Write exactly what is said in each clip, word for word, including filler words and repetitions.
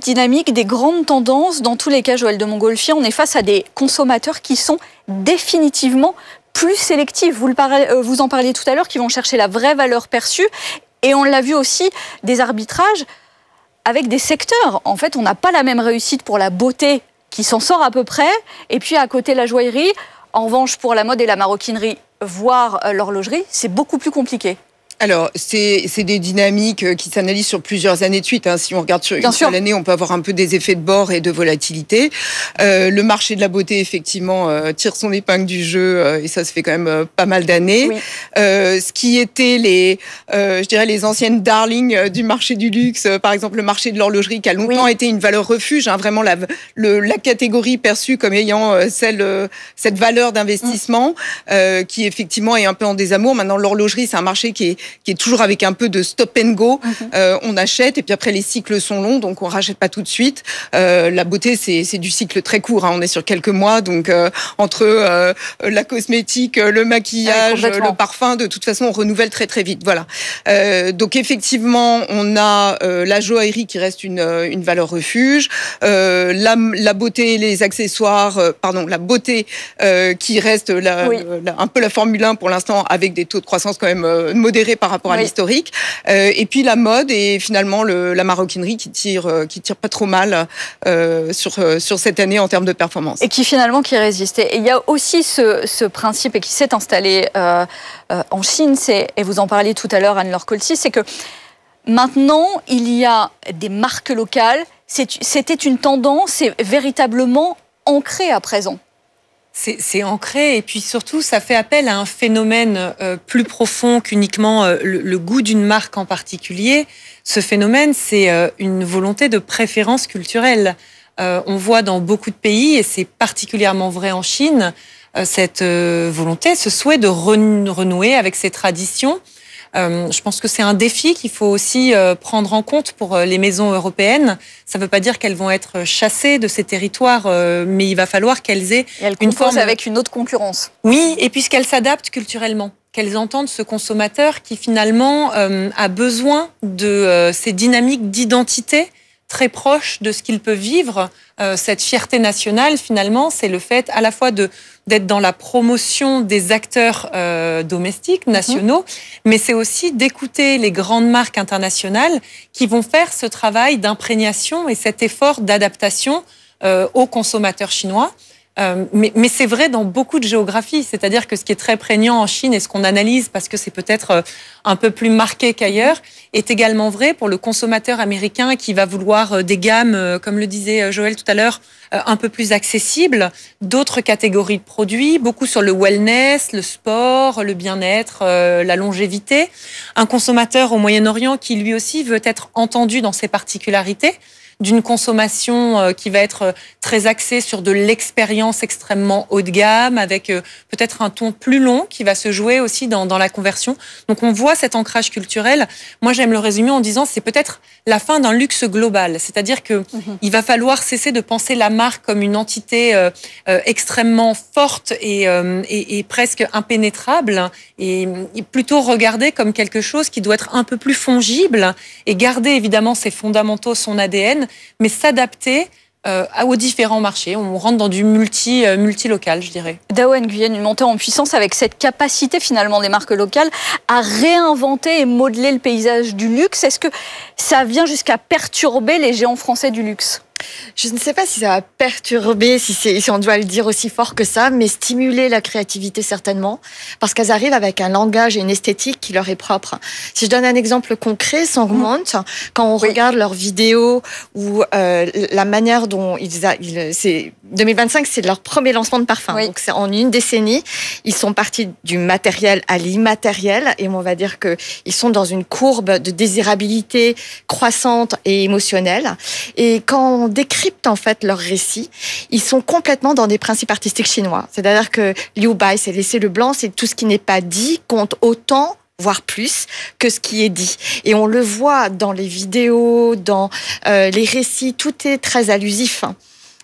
dynamiques, des grandes tendances. Dans tous les cas, Joëlle de Montgolfier, on est face à des consommateurs qui sont définitivement plus sélectifs. Vous, le parlez, euh, vous en parliez tout à l'heure, qui vont chercher la vraie valeur perçue. Et on l'a vu aussi, des arbitrages avec des secteurs. En fait, on n'a pas la même réussite pour la beauté, qui s'en sort à peu près, et puis à côté la joaillerie. En revanche, pour la mode et la maroquinerie, voire l'horlogerie, c'est beaucoup plus compliqué. Alors, c'est, c'est des dynamiques qui s'analysent sur plusieurs années de suite. Hein. Si on regarde sur une seule année, on peut avoir un peu des effets de bord et de volatilité. Euh, le marché de la beauté, effectivement, euh, tire son épingle du jeu euh, et ça se fait quand même euh, pas mal d'années. Oui. Euh, ce qui était les, euh, je dirais, les anciennes darlings du marché du luxe, euh, par exemple le marché de l'horlogerie, qui a longtemps oui. été une valeur refuge, hein, vraiment la, le, la catégorie perçue comme ayant euh, celle, euh, cette valeur d'investissement, mmh. euh, qui effectivement est un peu en désamour. Maintenant, l'horlogerie, c'est un marché qui est qui est toujours avec un peu de stop and go. Mm-hmm. Euh, on achète et puis après les cycles sont longs, donc on rachète pas tout de suite. Euh, la beauté, c'est, c'est du cycle très court. Hein. On est sur quelques mois, donc euh, entre euh, la cosmétique, le maquillage, ouais, le parfum, de toute façon, on renouvelle très très vite. Voilà. Euh, donc effectivement, on a euh, la joaillerie qui reste une une valeur refuge, euh, la la beauté, les accessoires, euh, pardon, la beauté euh, qui reste la, oui. la, un peu la Formule un pour l'instant, avec des taux de croissance quand même euh, modérés par rapport à oui. l'historique, euh, et puis la mode et finalement le, la maroquinerie qui tire, euh, qui tire pas trop mal euh, sur euh, sur cette année en termes de performance. Et qui finalement qui résiste. Et il y a aussi ce, ce principe et qui s'est installé euh, euh, en Chine, c'est, et vous en parliez tout à l'heure Anne-Laure Colty, c'est que maintenant il y a des marques locales. C'est, c'était une tendance, c'est véritablement ancré à présent. C'est, c'est ancré et puis surtout ça fait appel à un phénomène euh, plus profond qu'uniquement euh, le, le goût d'une marque en particulier. Ce phénomène, c'est euh, une volonté de préférence culturelle. Euh, on voit dans beaucoup de pays, et c'est particulièrement vrai en Chine, euh, cette euh, volonté, ce souhait de renouer avec ses traditions. Euh, je pense que c'est un défi qu'il faut aussi euh, prendre en compte pour euh, les maisons européennes. Ça ne veut pas dire qu'elles vont être chassées de ces territoires, euh, mais il va falloir qu'elles aient et elles une forme avec une autre concurrence. Oui, et puisqu'elles s'adaptent culturellement, qu'elles entendent ce consommateur qui finalement euh, a besoin de euh, ces dynamiques d'identité très proches de ce qu'il peut vivre. Euh, cette fierté nationale, finalement, c'est le fait à la fois de d'être dans la promotion des acteurs euh, domestiques, nationaux, mmh. mais c'est aussi d'écouter les grandes marques internationales qui vont faire ce travail d'imprégnation et cet effort d'adaptation euh, aux consommateurs chinois. Euh, mais, mais c'est vrai dans beaucoup de géographies, c'est-à-dire que ce qui est très prégnant en Chine et ce qu'on analyse parce que c'est peut-être un peu plus marqué qu'ailleurs, est également vrai pour le consommateur américain qui va vouloir des gammes, comme le disait Joëlle tout à l'heure, un peu plus accessibles, d'autres catégories de produits, beaucoup sur le wellness, le sport, le bien-être, la longévité. Un consommateur au Moyen-Orient qui lui aussi veut être entendu dans ses particularités, d'une consommation qui va être très axée sur de l'expérience extrêmement haut de gamme, avec peut-être un ton plus long qui va se jouer aussi dans, dans la conversion. Donc on voit cet ancrage culturel. Moi j'aime le résumer en disant c'est peut-être la fin d'un luxe global, c'est-à-dire que mmh. il va falloir cesser de penser la marque comme une entité euh, euh, extrêmement forte et, euh, et, et presque impénétrable, et, et plutôt regarder comme quelque chose qui doit être un peu plus fongible et garder évidemment ses fondamentaux, son A D N, mais s'adapter euh, aux différents marchés. On rentre dans du multi, euh, multilocal, je dirais. Dao Nguyen, une montée en puissance avec cette capacité finalement des marques locales à réinventer et modeler le paysage du luxe. Est-ce que ça vient jusqu'à perturber les géants français du luxe ? Je ne sais pas si ça va perturber, si, c'est, si on doit le dire aussi fort que ça, mais stimuler la créativité certainement, parce qu'elles arrivent avec un langage et une esthétique qui leur est propre. Si je donne un exemple concret, Sangmont, mmh. quand on oui. regarde leurs vidéos ou euh, la manière dont ils, a, ils c'est deux mille vingt-cinq, c'est leur premier lancement de parfum. Oui. Donc c'est en une décennie, ils sont partis du matériel à l'immatériel, et on va dire que ils sont dans une courbe de désirabilité croissante et émotionnelle. Et quand on décrypte en fait leur récit, ils sont complètement dans des principes artistiques chinois. C'est-à-dire que Liu Bai, c'est laisser le blanc, c'est tout ce qui n'est pas dit compte autant, voire plus, que ce qui est dit. Et on le voit dans les vidéos, dans euh, les récits, tout est très allusif.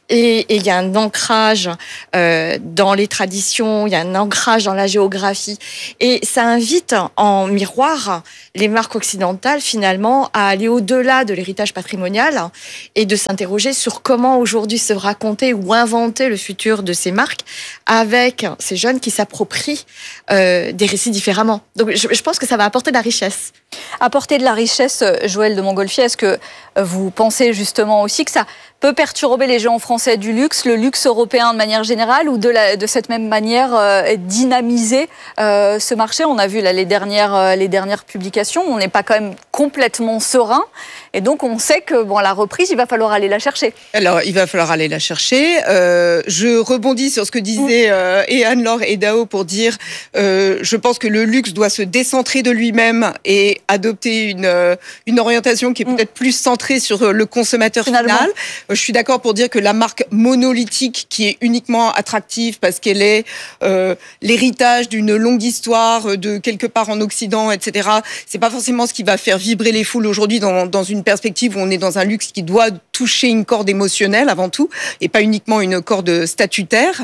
Et il y a un ancrage euh, dans les traditions, il y a un ancrage dans la géographie. Et ça invite en miroir les marques occidentales, finalement, à aller au-delà de l'héritage patrimonial et de s'interroger sur comment aujourd'hui se raconter ou inventer le futur de ces marques avec ces jeunes qui s'approprient euh, des récits différemment. Donc je, je pense que ça va apporter de la richesse. Apporter de la richesse, Joëlle de Montgolfier, est-ce que vous pensez justement aussi que ça peut perturber les géants français du luxe, le luxe européen de manière générale, ou de, la, de cette même manière euh, dynamiser euh, ce marché? On a vu là, les, dernières, euh, les dernières publications, on n'est pas quand même complètement serein, et donc on sait que bon, la reprise, il va falloir aller la chercher. Alors, il va falloir aller la chercher. Euh, je rebondis sur ce que disaient euh, et Anne-Laure et Dao pour dire, euh, je pense que le luxe doit se décentrer de lui-même et adopter une, euh, une orientation qui est peut-être plus centrée sur le consommateur Finalement. final. Je suis d'accord pour dire que la marque monolithique qui est uniquement attractive parce qu'elle est euh, l'héritage d'une longue histoire de quelque part en Occident, et cetera. C'est pas forcément ce qui va faire vibrer les foules aujourd'hui dans, dans une perspective où on est dans un luxe qui doit toucher une corde émotionnelle avant tout et pas uniquement une corde statutaire.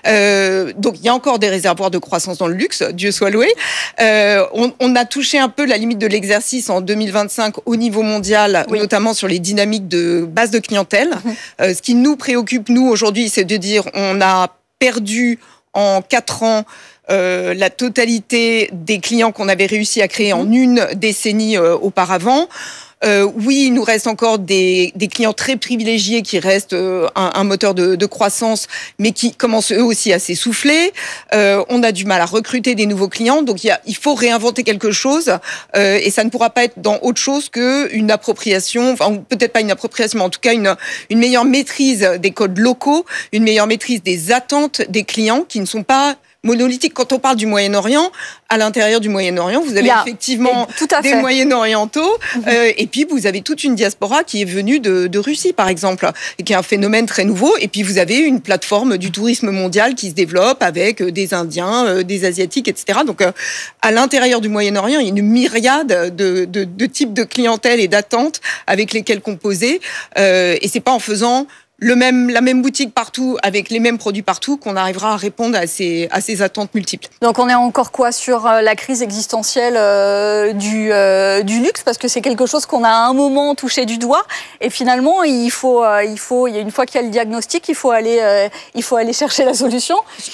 Euh, donc il y a encore des réservoirs de croissance dans le luxe, Dieu soit loué. Euh, on, on a touché un peu la limite de l'exercice en deux mille vingt-cinq au niveau mondial, oui. notamment sur les dynamiques de base de clientèle. Mmh. Euh, ce qui nous préoccupe, nous, aujourd'hui, c'est de dire on a perdu en quatre ans euh, la totalité des clients qu'on avait réussi à créer mmh. en une décennie euh, auparavant. Euh, oui, il nous reste encore des, des clients très privilégiés qui restent euh, un, un moteur de, de croissance, mais qui commencent eux aussi à s'essouffler. Euh, on a du mal à recruter des nouveaux clients, donc il, y a, il faut réinventer quelque chose, euh, et ça ne pourra pas être dans autre chose qu'une appropriation, enfin peut-être pas une appropriation, mais en tout cas une, une meilleure maîtrise des codes locaux, une meilleure maîtrise des attentes des clients qui ne sont pas monolithique. Quand on parle du Moyen-Orient, à l'intérieur du Moyen-Orient, vous avez yeah, effectivement des Moyen-Orientaux, mm-hmm. euh, et puis vous avez toute une diaspora qui est venue de, de Russie, par exemple, et qui est un phénomène très nouveau. Et puis vous avez une plateforme du tourisme mondial qui se développe avec des Indiens, euh, des Asiatiques, et cetera. Donc, euh, à l'intérieur du Moyen-Orient, il y a une myriade de, de, de types de clientèle et d'attentes avec lesquelles composer. Euh, et c'est pas en faisant le même, la même boutique partout, avec les mêmes produits partout, qu'on arrivera à répondre à ces, à ces attentes multiples. Donc on est encore quoi sur la crise existentielle euh, du, euh, du luxe, parce que c'est quelque chose qu'on a à un moment touché du doigt, et finalement, il faut, euh, il faut, il y a une fois qu'il y a le diagnostic, il faut aller, euh, il faut aller chercher la solution.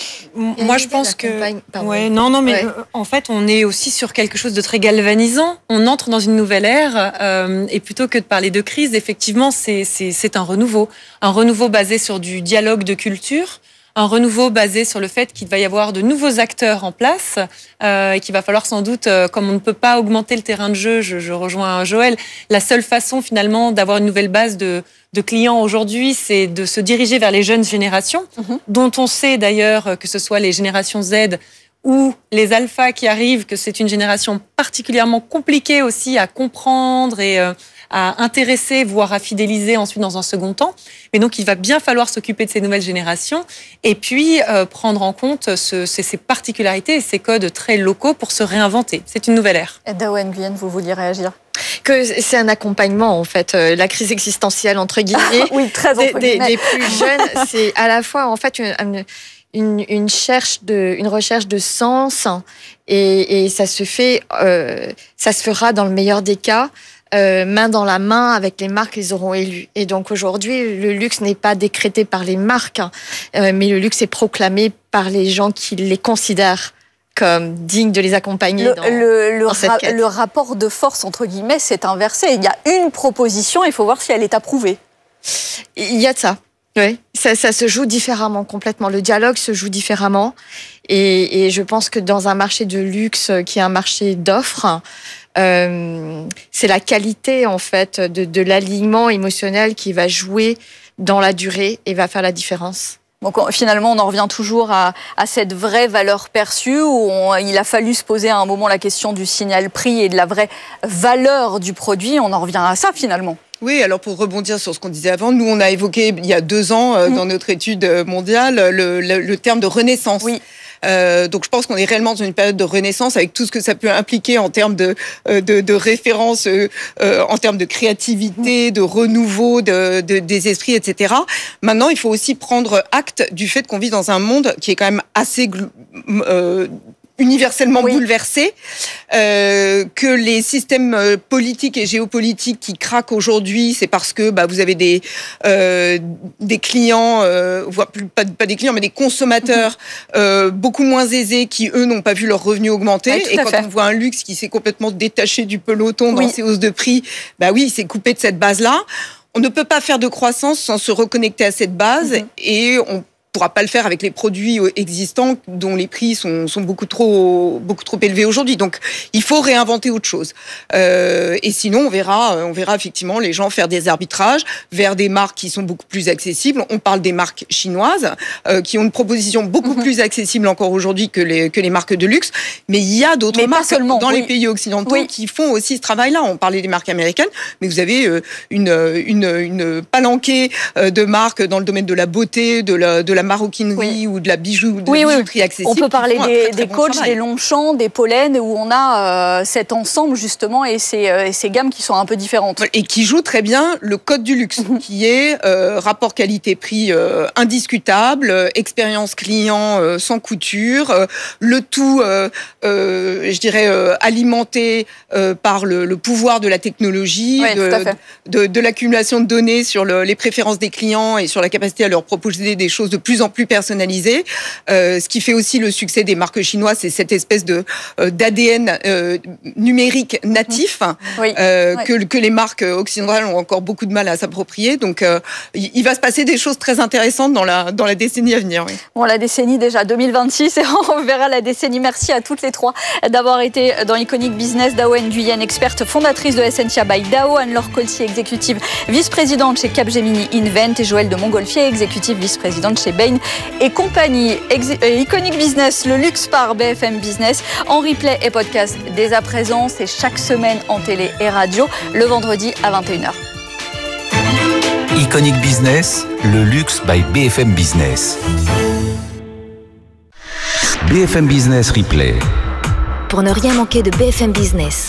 Moi, je pense que... Ouais, non, non, mais ouais. euh, en fait, on est aussi sur quelque chose de très galvanisant. On entre dans une nouvelle ère, euh, et plutôt que de parler de crise, effectivement, c'est, c'est, c'est un renouveau. Un renouveau basé sur du dialogue de culture, un renouveau basé sur le fait qu'il va y avoir de nouveaux acteurs en place euh, et qu'il va falloir sans doute, euh, comme on ne peut pas augmenter le terrain de jeu, je, je rejoins Joëlle, la seule façon finalement d'avoir une nouvelle base de, de clients aujourd'hui, c'est de se diriger vers les jeunes générations, mmh. dont on sait d'ailleurs que ce soit les générations Z ou les alphas qui arrivent, que c'est une génération particulièrement compliquée aussi à comprendre et euh, à intéresser, voire à fidéliser ensuite dans un second temps. Mais donc, il va bien falloir s'occuper de ces nouvelles générations et puis euh, prendre en compte ce, ces, ces particularités et ces codes très locaux pour se réinventer. C'est une nouvelle ère. Dao Nguyen, vous vouliez réagir ? Que c'est un accompagnement, en fait. Euh, la crise existentielle, entre guillemets, oui, très entre des, des, des plus jeunes, c'est à la fois, en fait, une... une Une, une, cherche de, une recherche de sens et, et ça se fait, euh, ça se fera dans le meilleur des cas, euh, main dans la main avec les marques qu'ils auront élues. Et donc aujourd'hui, le luxe n'est pas décrété par les marques, euh, mais le luxe est proclamé par les gens qui les considèrent comme dignes de les accompagner le, dans, le, le dans cette ra- quête. Le rapport de force, entre guillemets, s'est inversé. Il y a une proposition, il faut voir si elle est approuvée. Il y a de ça. Oui, ça, ça se joue différemment complètement. Le dialogue se joue différemment. Et, et je pense que dans un marché de luxe qui est un marché d'offres, euh, c'est la qualité en fait de, de l'alignement émotionnel qui va jouer dans la durée et va faire la différence. Donc finalement, on en revient toujours à, à cette vraie valeur perçue où on, il a fallu se poser à un moment la question du signal prix et de la vraie valeur du produit. On en revient à ça finalement. Oui, alors pour rebondir sur ce qu'on disait avant, nous on a évoqué il y a deux ans euh, mmh. dans notre étude mondiale le, le, le terme de renaissance. Oui. Euh, donc je pense qu'on est réellement dans une période de renaissance avec tout ce que ça peut impliquer en termes de, de, de référence, euh, en termes de créativité, de renouveau de, de, des esprits, et cetera. Maintenant, il faut aussi prendre acte du fait qu'on vit dans un monde qui est quand même assez... Euh, universellement oui. bouleversé, euh, que les systèmes politiques et géopolitiques qui craquent aujourd'hui, c'est parce que bah, vous avez des euh, des clients, euh, voire plus, pas, pas des clients, mais des consommateurs euh, beaucoup moins aisés qui, eux, n'ont pas vu leurs revenus augmenter. Ouais, et quand fait. on voit un luxe qui s'est complètement détaché du peloton oui. dans ses hausses de prix, bah oui, il s'est coupé de cette base-là. On ne peut pas faire de croissance sans se reconnecter à cette base mm-hmm. et on ne pourra pas le faire avec les produits existants dont les prix sont, sont beaucoup trop beaucoup trop élevés aujourd'hui. Donc, il faut réinventer autre chose. Euh, et sinon, on verra, on verra effectivement les gens faire des arbitrages vers des marques qui sont beaucoup plus accessibles. On parle des marques chinoises euh, qui ont une proposition beaucoup mm-hmm. plus accessible encore aujourd'hui que les que les marques de luxe. Mais il y a d'autres mais marques seulement, dans oui. les pays occidentaux oui. qui font aussi ce travail-là. On parlait des marques américaines, mais vous avez euh, une une une palanquée de marques dans le domaine de la beauté, de la de la maroquinerie oui. ou de la bijou, de oui, bijouterie oui. accessible. On peut parler des, très, très des bon coachs, travail. des Longchamp, des Pollen, où on a euh, cet ensemble justement et ces, euh, et ces gammes qui sont un peu différentes. Et qui jouent très bien le code du luxe, mm-hmm. qui est euh, rapport qualité-prix euh, indiscutable, euh, expérience client euh, sans couture, euh, le tout, euh, euh, je dirais, euh, alimenté euh, par le, le pouvoir de la technologie, oui, de, de, de l'accumulation de données sur le, les préférences des clients et sur la capacité à leur proposer des choses de plus en plus personnalisé. Euh, ce qui fait aussi le succès des marques chinoises, c'est cette espèce de euh, d'A D N euh, numérique natif oui. Euh, oui. que que les marques occidentales ont encore beaucoup de mal à s'approprier. Donc, euh, il va se passer des choses très intéressantes dans la dans la décennie à venir. Oui. Bon, la décennie déjà deux mille vingt-six et on verra la décennie. Merci à toutes les trois d'avoir été dans Iconic Business. Dao Nguyen, experte fondatrice de Essentia by Dao, Anne-Laure Coltier, exécutive vice-présidente chez Capgemini Invent et Joëlle de Montgolfier, exécutive vice-présidente chez Bain et compagnie. Ex- euh, Iconic Business, le luxe par B F M Business, en replay et podcast dès à présent. C'est chaque semaine en télé et radio, le vendredi à vingt et une heures. Iconic Business, le luxe by B F M Business. B F M Business Replay. Pour ne rien manquer de B F M Business.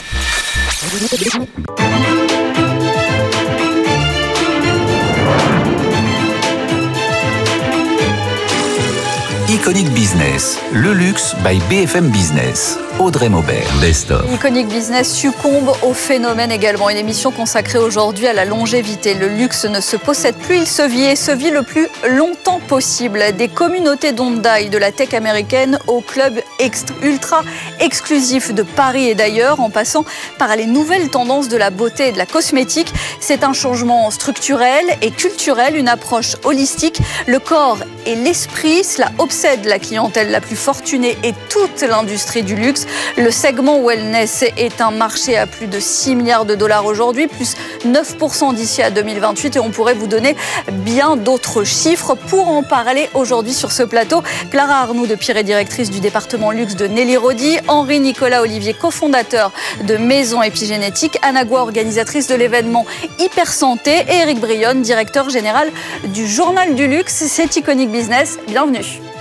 Iconic Business, le luxe by B F M Business. Audrey Maubert, Best of. Iconic Business succombe au phénomène également. Une émission consacrée aujourd'hui à la longévité. Le luxe ne se possède plus, il se vit et se vit le plus longtemps possible. Des communautés d'Hyundai, de la tech américaine au club ext- ultra exclusif de Paris et d'ailleurs, en passant par les nouvelles tendances de la beauté et de la cosmétique. C'est un changement structurel et culturel, une approche holistique. Le corps et l'esprit, cela obsède la clientèle la plus fortunée et toute l'industrie du luxe. Le segment wellness est un marché à plus de six milliards de dollars aujourd'hui, plus neuf pour cent d'ici à deux mille vingt-huit et on pourrait vous donner bien d'autres chiffres. Pour en parler aujourd'hui sur ce plateau, Clara Arnoux de Piré, directrice du département luxe de Nelly Rodi, Henri Nicolas Olivier, cofondateur de Maison Épigénétique, Anna Goua, organisatrice de l'événement Hyper Santé et Éric Brionne, directeur général du Journal du Luxe. C'est Iconic Business, bienvenue.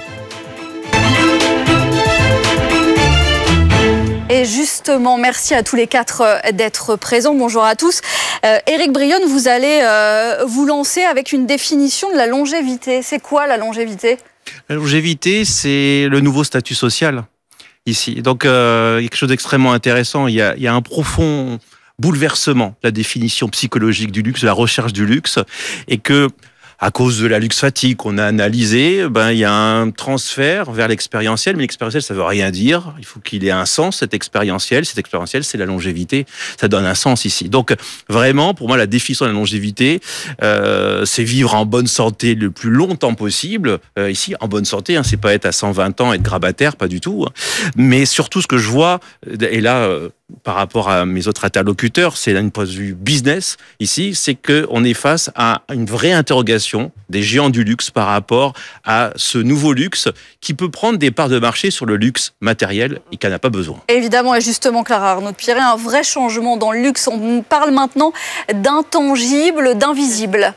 Et justement, merci à tous les quatre d'être présents. Bonjour à tous. Euh, Éric Brionne, vous allez euh, vous lancer avec une définition de la longévité. C'est quoi la longévité ? La longévité, c'est le nouveau statut social ici. Donc, euh, quelque chose d'extrêmement intéressant. Il y a, il y a un profond bouleversement de la définition psychologique du luxe, de la recherche du luxe, et que à cause de la luxe fatigue qu'on a analysé, ben, il y a un transfert vers l'expérientiel, mais l'expérientiel, ça veut rien dire. Il faut qu'il ait un sens, cet expérientiel. Cet expérientiel, c'est la longévité. Ça donne un sens ici. Donc, vraiment, pour moi, la définition de la longévité, euh, c'est vivre en bonne santé le plus longtemps possible. Euh, ici, en bonne santé, hein, c'est pas être à cent vingt ans, être grabataire, pas du tout. Hein. Mais surtout, ce que je vois, et là, euh, par rapport à mes autres interlocuteurs, c'est d'un point de vue business, ici, c'est qu'on est face à une vraie interrogation des géants du luxe par rapport à ce nouveau luxe qui peut prendre des parts de marché sur le luxe matériel et qui n'en a pas besoin. Évidemment, et justement, Clara Arnaud de Piré, un vrai changement dans le luxe. On parle maintenant d'intangible, d'invisible.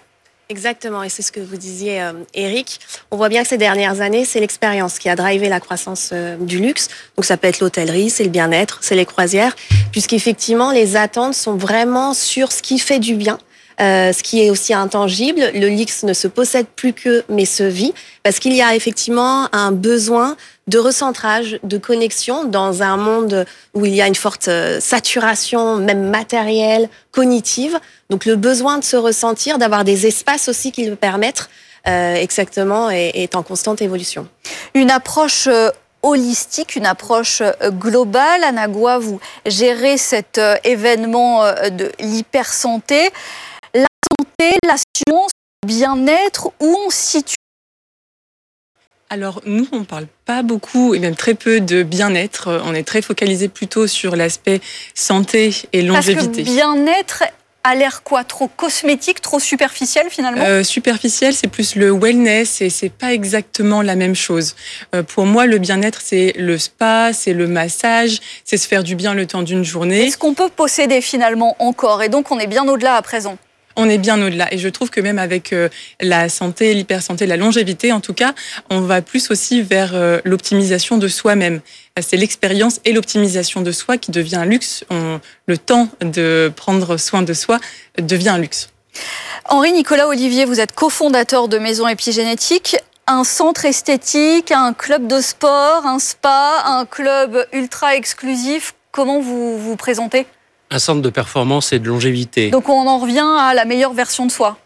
Exactement, et c'est ce que vous disiez, euh, Eric. On voit bien que ces dernières années, c'est l'expérience qui a drivé la croissance euh, du luxe. Donc ça peut être l'hôtellerie, c'est le bien-être, c'est les croisières, puisqu'effectivement, les attentes sont vraiment sur ce qui fait du bien, euh, ce qui est aussi intangible. Le luxe ne se possède plus que, mais se vit, parce qu'il y a effectivement un besoin de recentrage, de connexion dans un monde où il y a une forte saturation, même matérielle, cognitive. Donc le besoin de se ressentir, d'avoir des espaces aussi qui le permettent, euh, exactement, est, est en constante évolution. Une approche euh, holistique, une approche euh, globale. Anna Goua, vous gérez cet euh, événement euh, de l'hypersanté. La santé, la science, le bien-être, où on se situe? Alors nous, on ne parle pas beaucoup et même très peu de bien-être. On est très focalisé plutôt sur l'aspect santé et longévité. Parce que bien-être a l'air quoi? Trop cosmétique, trop superficiel finalement? euh, Superficiel, c'est plus le wellness et c'est pas exactement la même chose. Euh, pour moi, le bien-être, c'est le spa, c'est le massage, c'est se faire du bien le temps d'une journée. Est-ce qu'on peut posséder finalement encore? Et donc on est bien au-delà à présent. On est bien au-delà. Et je trouve que même avec euh, la santé, l'hypersanté, la longévité, en tout cas, on va plus aussi vers euh, l'optimisation de soi-même. C'est l'expérience et l'optimisation de soi qui devient un luxe. On, le temps de prendre soin de soi devient un luxe. Henri-Nicolas Olivier, vous êtes cofondateur de Maison Épigénétique. Un centre esthétique, un club de sport, un spa, un club ultra exclusif. Comment vous vous présentez ? Un centre de performance et de longévité. Donc on en revient à la meilleure version de soi.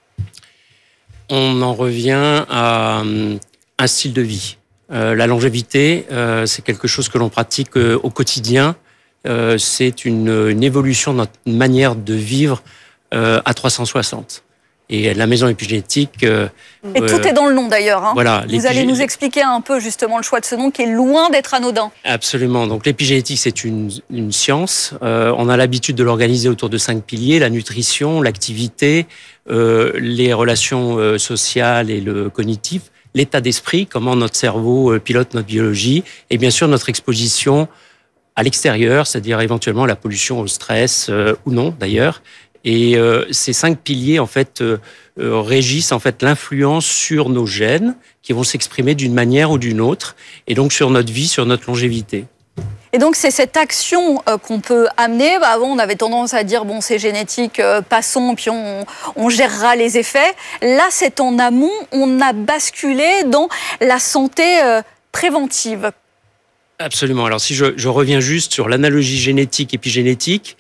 On en revient à un style de vie. Euh, la longévité, euh, c'est quelque chose que l'on pratique euh, au quotidien. Euh, c'est une, une évolution de notre manière de vivre euh, à trois cent soixante. Et la maison épigénétique... Euh, et tout euh, est dans le nom d'ailleurs. Hein. Voilà, vous allez nous expliquer un peu justement le choix de ce nom qui est loin d'être anodin. Absolument. Donc l'épigénétique, c'est une, une science. Euh, on a l'habitude de l'organiser autour de cinq piliers: la nutrition, l'activité, euh, les relations euh, sociales et le cognitif, l'état d'esprit, comment notre cerveau euh, pilote notre biologie, et bien sûr notre exposition à l'extérieur, c'est-à-dire éventuellement la pollution au stress euh, ou non d'ailleurs. Et euh, ces cinq piliers en fait euh, euh, régissent en fait l'influence sur nos gènes qui vont s'exprimer d'une manière ou d'une autre, et donc sur notre vie, sur notre longévité. Et donc c'est cette action euh, qu'on peut amener. Bah, avant on avait tendance à dire bon c'est génétique, euh, passons puis on, on gérera les effets. Là c'est en amont, on a basculé dans la santé euh, préventive. Absolument. Alors si je, je reviens juste sur l'analogie génétique-épigénétique.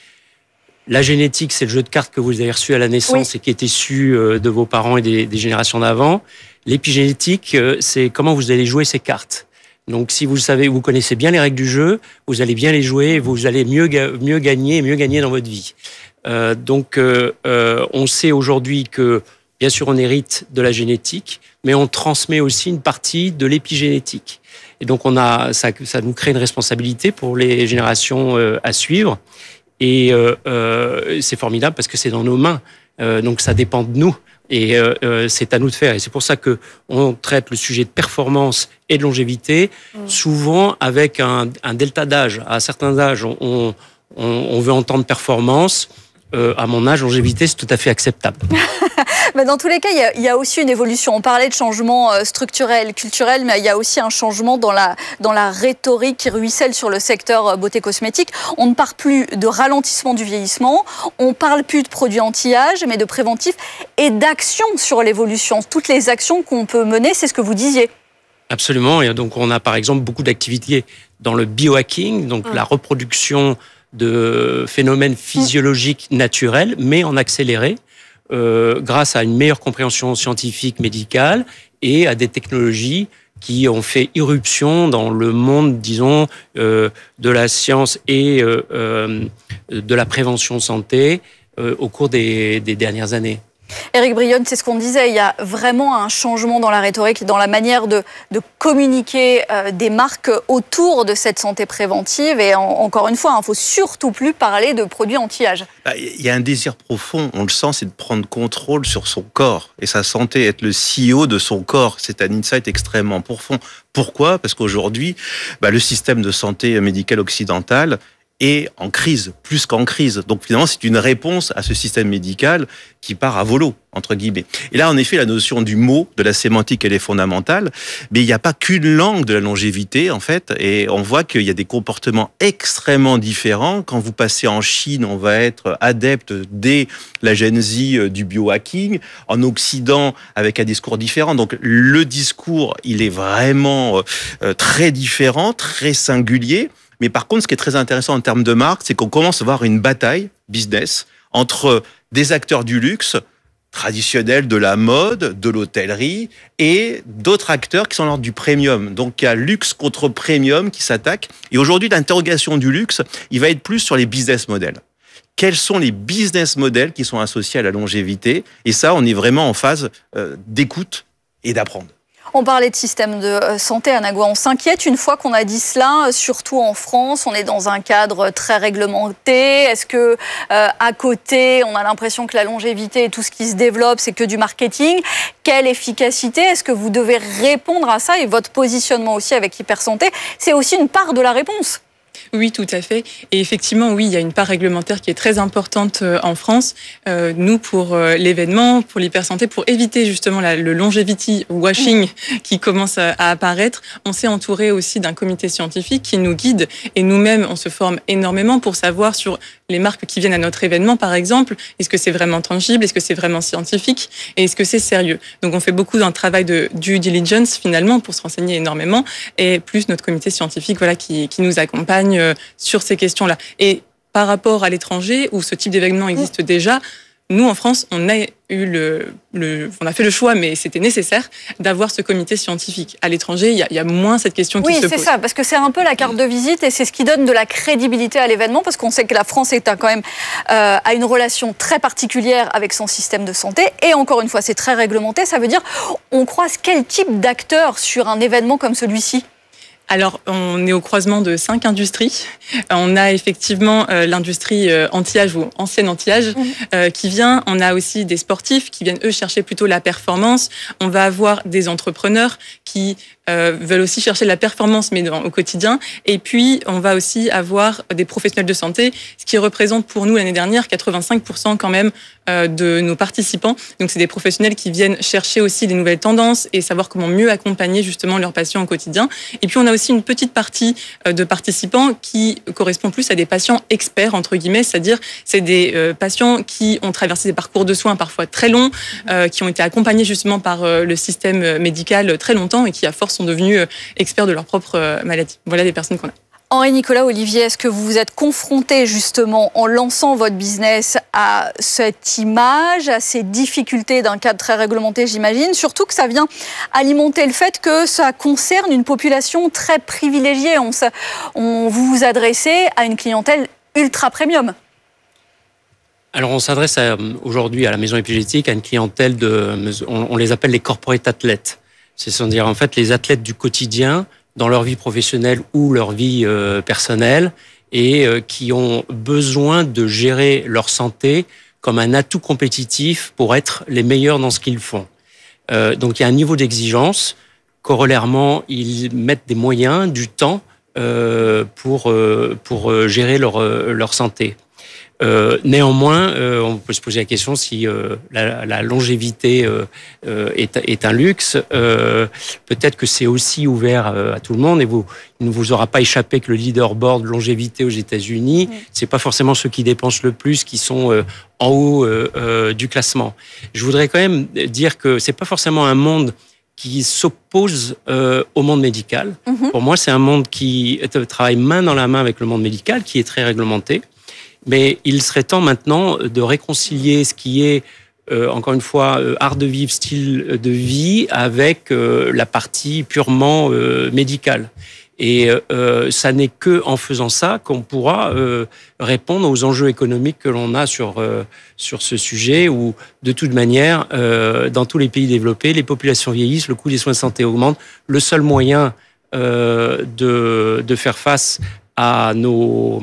La génétique, c'est le jeu de cartes que vous avez reçu à la naissance, oui, et qui est issu de vos parents et des, des générations d'avant. L'épigénétique, c'est comment vous allez jouer ces cartes. Donc, si vous savez, vous connaissez bien les règles du jeu, vous allez bien les jouer, et vous allez mieux, mieux gagner et mieux gagner dans votre vie. Euh, donc, euh, on sait aujourd'hui que, bien sûr, on hérite de la génétique, mais on transmet aussi une partie de l'épigénétique. Et donc, on a, ça, ça nous crée une responsabilité pour les générations euh, à suivre. Et euh, euh, c'est formidable parce que c'est dans nos mains, euh, donc ça dépend de nous et euh, euh, c'est à nous de faire. Et c'est pour ça que on traite le sujet de performance et de longévité, mmh. souvent avec un, un delta d'âge. À certains âges, on, on, on veut entendre performance. Euh, à mon âge, longévité, c'est tout à fait acceptable. Mais dans tous les cas, il y, a, il y a aussi une évolution. On parlait de changement structurel, culturel, mais il y a aussi un changement dans la, dans la rhétorique qui ruisselle sur le secteur beauté cosmétique. On ne parle plus de ralentissement du vieillissement, on ne parle plus de produits anti-âge, mais de préventif et d'action sur l'évolution. Toutes les actions qu'on peut mener, c'est ce que vous disiez. Absolument. Et donc, on a par exemple beaucoup d'activités dans le biohacking, donc mmh. la reproduction de phénomènes physiologiques naturels, mais en accéléré. Euh, grâce à une meilleure compréhension scientifique, médicale et à des technologies qui ont fait irruption dans le monde, disons, euh, de la science et euh, euh, de la prévention santé euh, au cours des, des dernières années. Éric Brionne, c'est ce qu'on disait, il y a vraiment un changement dans la rhétorique, dans la manière de, de communiquer euh, des marques autour de cette santé préventive. Et en, encore une fois, il ne faut surtout plus parler de produits anti-âge. Il y a un désir profond, on le sent, c'est de prendre contrôle sur son corps et sa santé, être le C E O de son corps. C'est un insight extrêmement profond. Pourquoi ? Parce qu'aujourd'hui, bah, le système de santé médicale occidentale est en crise, plus qu'en crise. Donc finalement, c'est une réponse à ce système médical qui part à volo, entre guillemets. Et là, en effet, la notion du mot, de la sémantique, elle est fondamentale. Mais il n'y a pas qu'une langue de la longévité, en fait. Et on voit qu'il y a des comportements extrêmement différents. Quand vous passez en Chine, on va être adepte dès la Gen Z du biohacking. En Occident, avec un discours différent. Donc le discours, il est vraiment très différent, très singulier. Mais par contre, ce qui est très intéressant en termes de marque, c'est qu'on commence à voir une bataille business entre des acteurs du luxe traditionnels, de la mode, de l'hôtellerie, et d'autres acteurs qui sont l'ordre du premium. Donc il y a luxe contre premium qui s'attaquent. Et aujourd'hui, l'interrogation du luxe, il va être plus sur les business models. Quels sont les business models qui sont associés à la longévité? Et ça, on est vraiment en phase euh, d'écoute et d'apprendre. On parlait de système de santé, Anagua. On s'inquiète une fois qu'on a dit cela, surtout en France. On est dans un cadre très réglementé. Est-ce que, euh, à côté, on a l'impression que la longévité et tout ce qui se développe, c'est que du marketing? Quelle efficacité? Est-ce que vous devez répondre à ça? Et votre positionnement aussi avec Hypersanté, c'est aussi une part de la réponse. Oui, tout à fait. Et effectivement, oui, il y a une part réglementaire qui est très importante en France. Euh, nous, pour euh, l'événement, pour l'hypersanté, pour éviter justement la, le longevity washing qui commence à, à apparaître, on s'est entouré aussi d'un comité scientifique qui nous guide. Et nous-mêmes, on se forme énormément pour savoir sur les marques qui viennent à notre événement, par exemple, est-ce que c'est vraiment tangible, est-ce que c'est vraiment scientifique et est-ce que c'est sérieux. Donc, on fait beaucoup d'un travail de due diligence, finalement, pour se renseigner énormément. Et plus notre comité scientifique voilà, qui, qui nous accompagne sur ces questions-là. Et par rapport à l'étranger, où ce type d'événement existe déjà, nous, en France, on a eu le, le, on a fait le choix, mais c'était nécessaire d'avoir ce comité scientifique. À l'étranger, il y a, il y a moins cette question qui oui, se pose. Oui, c'est ça, parce que c'est un peu la carte de visite et c'est ce qui donne de la crédibilité à l'événement, parce qu'on sait que la France est quand même euh, a une relation très particulière avec son système de santé. Et encore une fois, c'est très réglementé. Ça veut dire, on croise quel type d'acteurs sur un événement comme celui-ci ? Alors, on est au croisement de cinq industries. On a effectivement euh, l'industrie euh, anti-âge ou ancienne anti-âge mmh. euh, qui vient. On a aussi des sportifs qui viennent, eux, chercher plutôt la performance. On va avoir des entrepreneurs qui euh, veulent aussi chercher la performance, mais dans, au quotidien. Et puis, on va aussi avoir des professionnels de santé, ce qui représente pour nous l'année dernière quatre-vingt-cinq pour cent quand même euh, de nos participants. Donc, c'est des professionnels qui viennent chercher aussi des nouvelles tendances et savoir comment mieux accompagner justement leurs patients au quotidien. Et puis, on a aussi une petite partie de participants qui correspond plus à des patients experts, entre guillemets, c'est-à-dire c'est des euh, patients qui ont traversé des parcours de soins parfois très longs, euh, qui ont été accompagnés justement par euh, le système médical très longtemps et qui à force sont devenus euh, experts de leur propre euh, maladie. Voilà les personnes qu'on a. Henri-Nicolas Olivier, est-ce que vous vous êtes confronté justement en lançant votre business à cette image, à ces difficultés d'un cadre très réglementé, j'imagine, surtout que ça vient alimenter le fait que ça concerne une population très privilégiée. On, on vous vous adressez à une clientèle ultra premium. Alors, on s'adresse à, aujourd'hui à la maison épigénétique à une clientèle de, on, on les appelle les corporate athlètes. C'est-à-dire en fait les athlètes du quotidien dans leur vie professionnelle ou leur vie euh, personnelle et euh, qui ont besoin de gérer leur santé comme un atout compétitif pour être les meilleurs dans ce qu'ils font. Euh, donc il y a un niveau d'exigence. Corollairement, ils mettent des moyens, du temps euh, pour euh, pour gérer leur leur santé. Euh, néanmoins, euh, on peut se poser la question si euh, la, la longévité euh, euh, est, est un luxe. Euh, peut-être que c'est aussi ouvert euh, à tout le monde. Et vous, il ne vous aura pas échappé que le leaderboard longévité aux États-Unis, oui. c'est pas forcément ceux qui dépensent le plus qui sont euh, en haut euh, euh, du classement. Je voudrais quand même dire que c'est pas forcément un monde qui s'oppose euh, au monde médical. Mm-hmm. Pour moi, c'est un monde qui travaille main dans la main avec le monde médical, qui est très réglementé. Mais il serait temps maintenant de réconcilier ce qui est, euh, encore une fois, euh, art de vivre, style de vie, avec euh, la partie purement euh, médicale. Et euh, ça n'est que en faisant ça qu'on pourra euh, répondre aux enjeux économiques que l'on a sur euh, sur ce sujet. Où de toute manière, euh, dans tous les pays développés, les populations vieillissent, le coût des soins de santé augmente. Le seul moyen euh, de de faire face à nos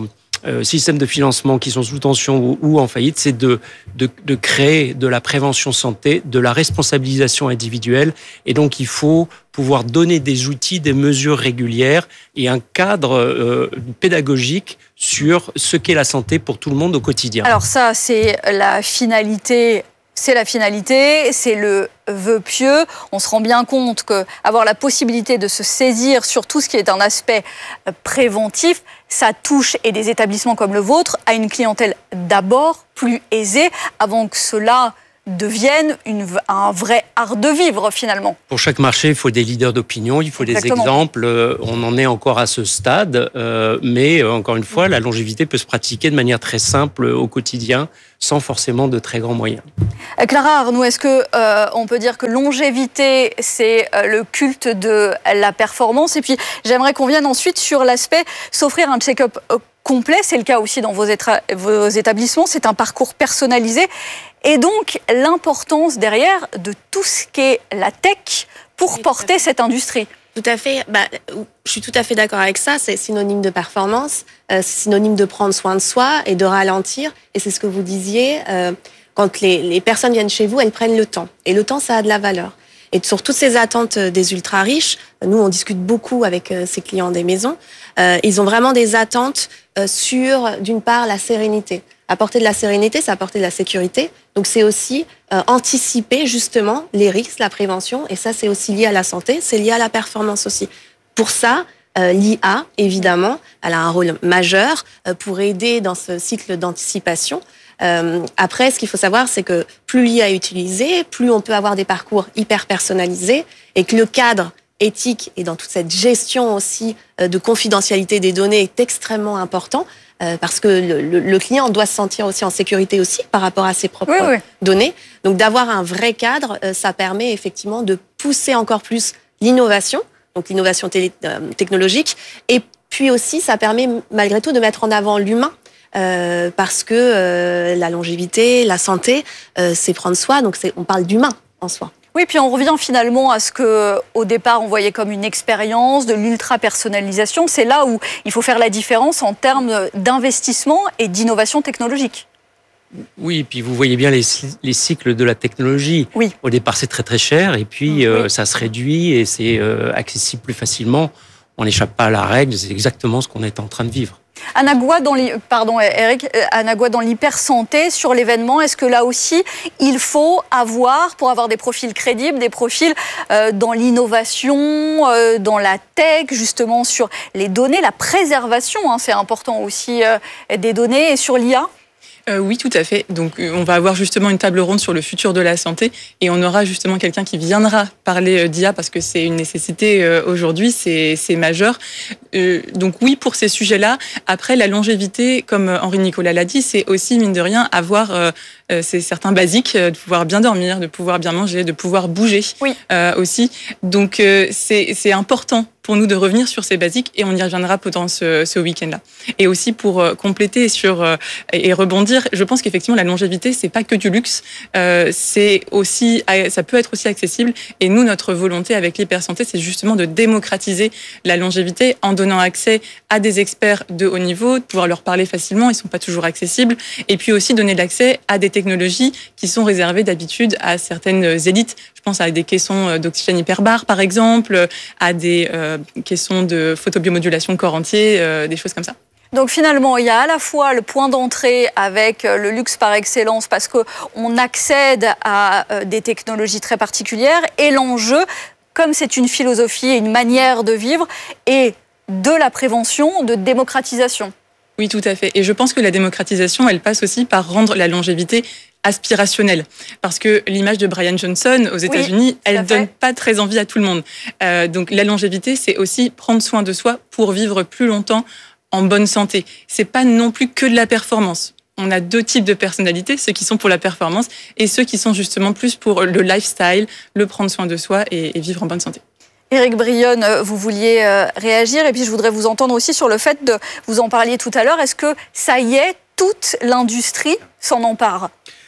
euh, systèmes de financement qui sont sous tension ou, ou en faillite, c'est de, de, de créer de la prévention santé, de la responsabilisation individuelle. Et donc, il faut pouvoir donner des outils, des mesures régulières et un cadre euh, pédagogique sur ce qu'est la santé pour tout le monde au quotidien. Alors ça, c'est la finalité... C'est la finalité, c'est le vœu pieux. On se rend bien compte qu'avoir la possibilité de se saisir sur tout ce qui est un aspect préventif, ça touche, et des établissements comme le vôtre, à une clientèle d'abord plus aisée, avant que cela devienne une, un vrai art de vivre finalement. Pour chaque marché, il faut des leaders d'opinion, il faut Exactement. des exemples. On en est encore à ce stade, euh, mais encore une fois, la longévité peut se pratiquer de manière très simple au quotidien, sans forcément de très grands moyens. Clara Arnoux, est-ce que euh, on peut dire que longévité, c'est euh, le culte de la performance? Et puis, j'aimerais qu'on vienne ensuite sur l'aspect s'offrir un check-up euh, complet. C'est le cas aussi dans vos, étra- vos établissements. C'est un parcours personnalisé. Et donc, l'importance derrière de tout ce qu'est la tech pour oui, porter cette industrie. Tout à fait. Bah, je suis tout à fait d'accord avec ça. C'est synonyme de performance, euh, c'est synonyme de prendre soin de soi et de ralentir. Et c'est ce que vous disiez. Euh, quand les, les personnes viennent chez vous, elles prennent le temps. Et le temps, ça a de la valeur. Et sur toutes ces attentes des ultra riches, nous, on discute beaucoup avec ces clients des maisons. Euh, ils ont vraiment des attentes euh, sur, d'une part, la sérénité. Apporter de la sérénité, c'est apporter de la sécurité. Donc, c'est aussi euh, anticiper justement les risques, la prévention. Et ça, c'est aussi lié à la santé, c'est lié à la performance aussi. Pour ça, euh, l'I A, évidemment, elle a un rôle majeur euh, pour aider dans ce cycle d'anticipation. Euh, après, ce qu'il faut savoir, c'est que plus l'I A est utilisée, plus on peut avoir des parcours hyper personnalisés et que le cadre éthique et dans toute cette gestion aussi euh, de confidentialité des données est extrêmement important. Parce que le, le, le client doit se sentir aussi en sécurité aussi par rapport à ses propres oui, oui. données. Donc d'avoir un vrai cadre, ça permet effectivement de pousser encore plus l'innovation, donc l'innovation télé, euh, technologique, et puis aussi ça permet malgré tout de mettre en avant l'humain, euh, parce que euh, la longévité, la santé, euh, c'est prendre soin, donc c'est, on parle d'humain en soi. Oui, puis on revient finalement à ce que, au départ, on voyait comme une expérience, de l'ultra-personnalisation. C'est là où il faut faire la différence en termes d'investissement et d'innovation technologique. Oui, et puis vous voyez bien les, les cycles de la technologie. Oui. Au départ, c'est très très cher, et puis oui. euh, ça se réduit et c'est euh, accessible plus facilement. On n'échappe pas à la règle, c'est exactement ce qu'on est en train de vivre. Anna Goua, dans les, pardon Eric, Anna Goua, dans l'hypersanté, sur l'événement, est-ce que là aussi, il faut avoir, pour avoir des profils crédibles, des profils euh, dans l'innovation, euh, dans la tech, justement sur les données, la préservation, hein, c'est important aussi euh, des données, et sur l'I A? Euh, oui, tout à fait. Donc, on va avoir justement une table ronde sur le futur de la santé et on aura justement quelqu'un qui viendra parler d'I A parce que c'est une nécessité euh, aujourd'hui, c'est, c'est majeur. Euh, donc oui, pour ces sujets-là. Après, la longévité, comme Henri Nicolas l'a dit, c'est aussi, mine de rien, avoir euh, c'est certains basiques, de pouvoir bien dormir, de pouvoir bien manger, de pouvoir bouger oui. euh, aussi. Donc, euh, c'est, c'est important pour nous de revenir sur ces basiques et on y reviendra pendant ce, ce week-end-là. Et aussi pour euh, compléter sur euh, et rebondir, je pense qu'effectivement la longévité c'est pas que du luxe, euh, c'est aussi ça peut être aussi accessible. Et nous notre volonté avec l'hypersanté c'est justement de démocratiser la longévité en donnant accès à des experts de haut niveau, de pouvoir leur parler facilement, ils sont pas toujours accessibles, et puis aussi donner l'accès à des technologies qui sont réservées d'habitude à certaines élites. Je pense à des caissons d'oxygène hyperbare par exemple, à des euh, caissons de photobiomodulation corps entier, euh, des choses comme ça. Donc finalement, il y a à la fois le point d'entrée avec le luxe par excellence parce qu'on accède à des technologies très particulières et l'enjeu, comme c'est une philosophie et une manière de vivre, est de la prévention, de démocratisation. Oui, tout à fait. Et je pense que la démocratisation, elle passe aussi par rendre la longévité aspirationnelle. Parce que l'image de Brian Johnson aux États-Unis, oui, elle ne donne pas très envie à tout le monde. Euh, donc la longévité, c'est aussi prendre soin de soi pour vivre plus longtemps en bonne santé. C'est pas non plus que de la performance. On a deux types de personnalités, ceux qui sont pour la performance et ceux qui sont justement plus pour le lifestyle, le prendre soin de soi et, et vivre en bonne santé. Éric Brionne, vous vouliez réagir et puis je voudrais vous entendre aussi sur le fait de, vous en parliez tout à l'heure, est-ce que ça y est, toute l'industrie s'en empare?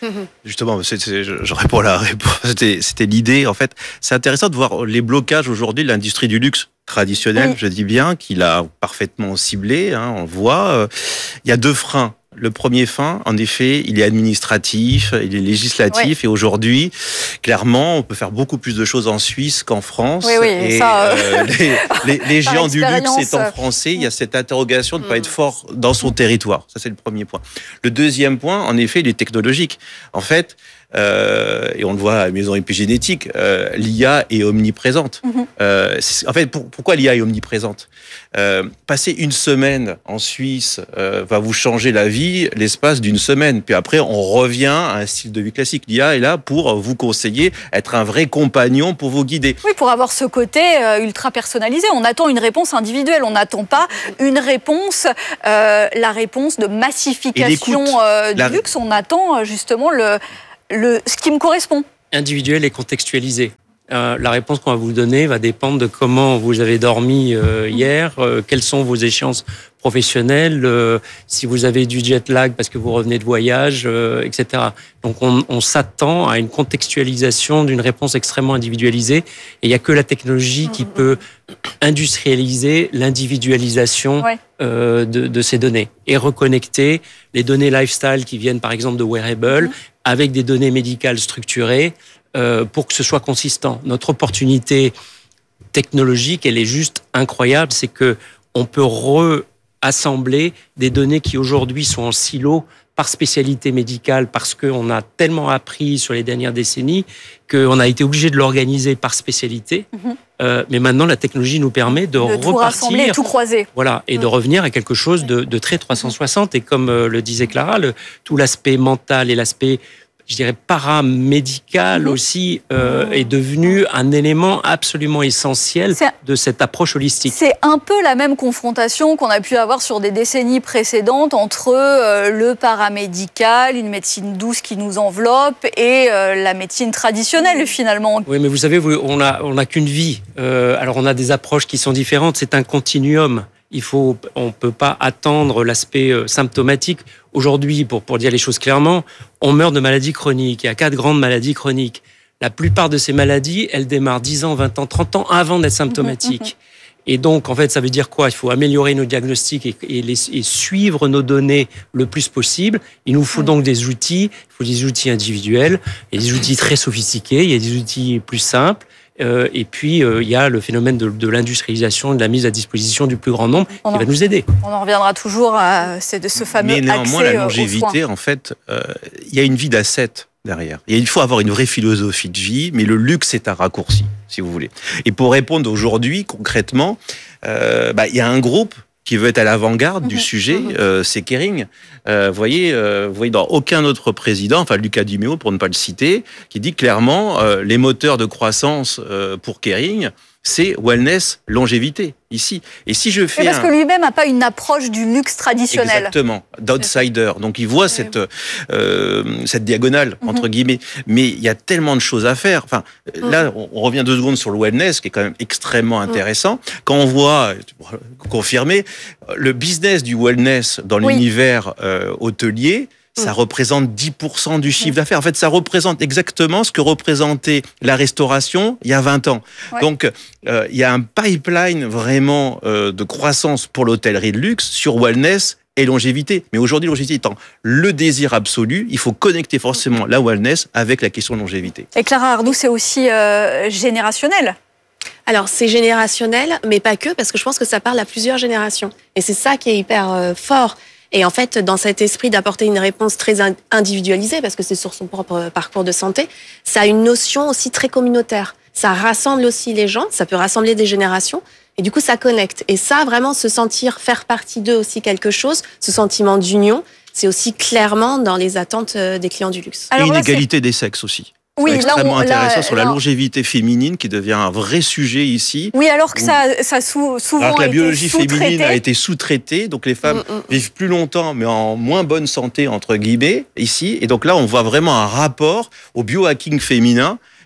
Justement, c'est, c'est, je, je réponds à la réponse. C'était, c'était l'idée. En fait, c'est intéressant de voir les blocages aujourd'hui de l'industrie du luxe traditionnelle, oui. je dis bien, qu'il a parfaitement ciblé. Hein, on le voit. Il y a deux freins. Le premier frein, en effet, il est administratif, il est législatif, oui. et aujourd'hui, clairement, on peut faire beaucoup plus de choses en Suisse qu'en France. Oui, oui, et ça, euh... euh, les, les, les géants du luxe étant français, il y a cette interrogation de ne pas être fort dans son territoire. Ça, c'est le premier point. Le deuxième point, en effet, il est technologique. En fait, Euh, et on le voit à la maison épigénétique, euh, l'I A est omniprésente. Mm-hmm. Euh, en fait, pour, pourquoi l'I A est omniprésente ? euh, Passer une semaine en Suisse euh, va vous changer la vie l'espace d'une semaine. Puis après, on revient à un style de vie classique. L'I A est là pour vous conseiller, être un vrai compagnon pour vous guider. Oui, pour avoir ce côté euh, ultra personnalisé. On attend une réponse individuelle. On n'attend pas une réponse, euh, la réponse de massification euh, du la... luxe. On attend justement le... Le, ce qui me correspond. Individuel et contextualisé. Euh, la réponse qu'on va vous donner va dépendre de comment vous avez dormi euh, hier, euh, quelles sont vos échéances professionnelles, euh, si vous avez du jet lag parce que vous revenez de voyage, euh, et cetera. Donc on, on s'attend à une contextualisation d'une réponse extrêmement individualisée. Et il n'y a que la technologie qui peut industrialiser l'individualisation ouais. euh, de, de ces données et reconnecter les données lifestyle qui viennent par exemple de wearables, mmh. avec des données médicales structurées euh, pour que ce soit consistant. Notre opportunité technologique, elle est juste incroyable, c'est que on peut réassembler des données qui aujourd'hui sont en silo par spécialité médicale parce qu'on a tellement appris sur les dernières décennies qu'on a été obligé de l'organiser par spécialité. Mmh. Euh, mais maintenant, la technologie nous permet de, de repartir, tout rassembler, tout croiser. Voilà, et mmh. de revenir à quelque chose de, de très trois cent soixante. Et comme euh, le disait Clara, le, tout l'aspect mental et l'aspect, je dirais, paramédical mmh. aussi euh, mmh. est devenu un élément absolument essentiel c'est, de cette approche holistique. C'est un peu la même confrontation qu'on a pu avoir sur des décennies précédentes entre euh, le paramédical, une médecine douce qui nous enveloppe, et euh, la médecine traditionnelle mmh. finalement. Oui, mais vous savez, on n'a on a qu'une vie. Euh, alors on a des approches qui sont différentes, c'est un continuum. Il faut, on ne peut pas attendre l'aspect symptomatique. Aujourd'hui, pour, pour dire les choses clairement, on meurt de maladies chroniques. Il y a quatre grandes maladies chroniques. La plupart de ces maladies, elles démarrent dix ans, vingt ans, trente ans avant d'être symptomatiques. Et donc, en fait, ça veut dire quoi ? Il faut améliorer nos diagnostics et, et, les, et suivre nos données le plus possible. Il nous faut donc des outils. Il faut des outils individuels. Il y a des outils très sophistiqués. Il y a des outils plus simples. Euh, et puis, euh, il y a le phénomène de, de l'industrialisation et de la mise à disposition du plus grand nombre on qui en, va nous aider. On en reviendra toujours à ce, ce fameux accès. Mais néanmoins, la longévité, en fait, euh, il y a une vie d'asset derrière. Et il faut avoir une vraie philosophie de vie, mais le luxe est un raccourci, si vous voulez. Et pour répondre aujourd'hui, concrètement, euh, bah, il y a un groupe qui veut être à l'avant-garde mmh, du sujet, mmh. euh, c'est Kering. Euh, vous voyez, euh, vous voyez dans aucun autre président, enfin Luca Di Meo pour ne pas le citer, qui dit clairement euh, les moteurs de croissance euh, pour Kering, c'est wellness, longévité, ici. Et si je fais mais parce un... que lui-même n'a pas une approche du luxe traditionnel. Exactement, d'outsider. Donc il voit cette, euh, cette diagonale, mm-hmm. entre guillemets. Mais il y a tellement de choses à faire. Enfin, mm-hmm. Là, on revient deux secondes sur le wellness, qui est quand même extrêmement intéressant. Mm-hmm. Quand on voit, confirmer, le business du wellness dans oui. l'univers euh, hôtelier, ça représente dix pour cent du chiffre d'affaires. En fait, ça représente exactement ce que représentait la restauration il y a vingt ans. Ouais. Donc, euh, il y a un pipeline vraiment euh, de croissance pour l'hôtellerie de luxe sur wellness et longévité. Mais aujourd'hui, longévité étant le désir absolu, il faut connecter forcément la wellness avec la question de longévité. Et Clara Arnoux, c'est aussi euh, générationnel. Alors, c'est générationnel, mais pas que, parce que je pense que ça parle à plusieurs générations. Et c'est ça qui est hyper euh, fort. Et en fait, dans cet esprit d'apporter une réponse très individualisée, parce que c'est sur son propre parcours de santé, ça a une notion aussi très communautaire. Ça rassemble aussi les gens, ça peut rassembler des générations, et du coup, ça connecte. Et ça, vraiment, se sentir faire partie d'eux aussi quelque chose, ce sentiment d'union, c'est aussi clairement dans les attentes des clients du luxe. Alors, et une là, égalité c'est... des sexes aussi. Oui, c'est extrêmement là, on, intéressant là, sur la longévité féminine qui devient un vrai sujet ici. Oui, alors que ça, ça sous, souvent alors que la biologie été féminine a été sous-traitée, donc les femmes mm, mm. vivent plus longtemps, mais en moins bonne santé entre guillemets ici. Et donc là, on voit vraiment un rapport au biohacking féminin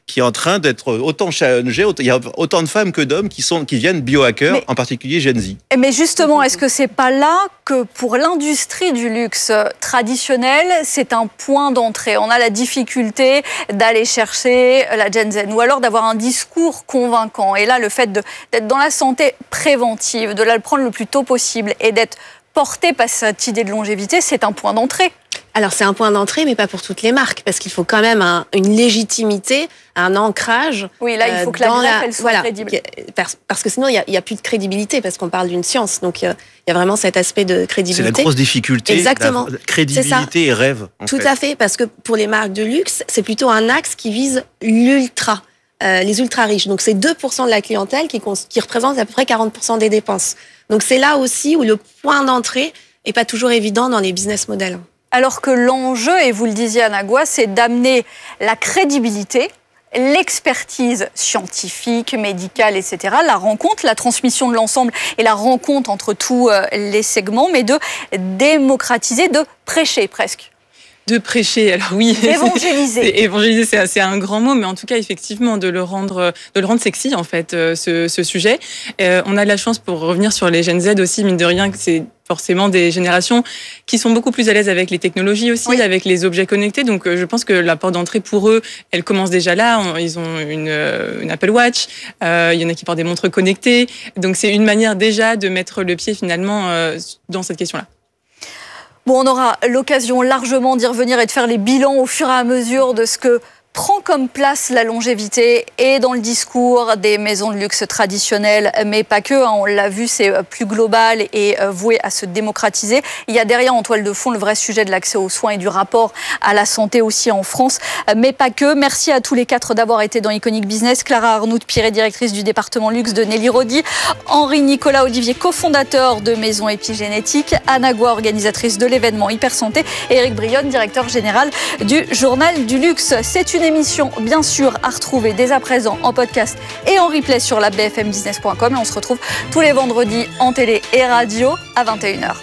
qui est en train d'être autant challengée. Il y a autant de femmes que d'hommes qui, sont, qui viennent biohackers, mais, en particulier Gen Z. Mais justement, est-ce que c'est pas là que pour l'industrie du luxe traditionnel, c'est un point d'entrée? On a la difficulté d'aller chercher la Gen Z, ou alors d'avoir un discours convaincant. Et là, le fait de, d'être dans la santé préventive, de la prendre le plus tôt possible et d'être porté par cette idée de longévité, c'est un point d'entrée. Alors, c'est un point d'entrée, mais pas pour toutes les marques, parce qu'il faut quand même un, une légitimité, un ancrage. Oui, là, il faut que la greffe, elle soit voilà, crédible. Parce que sinon, il n'y a, a plus de crédibilité, parce qu'on parle d'une science. Donc, il y a vraiment cet aspect de crédibilité. C'est la grosse difficulté. Exactement. La crédibilité et rêve. En Tout fait. à fait, parce que pour les marques de luxe, c'est plutôt un axe qui vise l'ultra. Euh, les ultra riches. Donc, c'est deux pour cent de la clientèle qui, qui représente à peu près quarante pour cent des dépenses. Donc, c'est là aussi où le point d'entrée n'est pas toujours évident dans les business models. Alors que l'enjeu, et vous le disiez Anagwa, c'est d'amener la crédibilité, l'expertise scientifique, médicale, et cetera, la rencontre, la transmission de l'ensemble et la rencontre entre tous les segments, mais de démocratiser, de prêcher presque. De prêcher, alors oui. Évangéliser. C'est, évangéliser, c'est, c'est un grand mot, mais en tout cas, effectivement, de le rendre, de le rendre sexy, en fait, ce, ce sujet. Euh, on a de la chance, pour revenir sur les Gen Z aussi, mine de rien, que c'est forcément des générations qui sont beaucoup plus à l'aise avec les technologies aussi, oui. avec les objets connectés. Donc, je pense que la porte d'entrée pour eux, elle commence déjà là. Ils ont une, une Apple Watch. Euh, il y en a qui portent des montres connectées. Donc, c'est une manière déjà de mettre le pied finalement euh, dans cette question-là. Bon, on aura l'occasion largement d'y revenir et de faire les bilans au fur et à mesure de ce que prend comme place la longévité et dans le discours des maisons de luxe traditionnelles, mais pas que. Hein, on l'a vu, c'est plus global et voué à se démocratiser. Il y a derrière en toile de fond le vrai sujet de l'accès aux soins et du rapport à la santé aussi en France, mais pas que. Merci à tous les quatre d'avoir été dans Iconic Business. Clara Arnould-Piret, directrice du département luxe de Nelly Rodi, Henri-Nicolas Olivier, cofondateur de Maison Épigénétique, Anagwa, organisatrice de l'événement Hypersanté, et Éric Brionne, directeur général du Journal du Luxe. C'est une émission, bien sûr, à retrouver dès à présent en podcast et en replay sur la b f m business point com. Et on se retrouve tous les vendredis en télé et radio à vingt et une heures.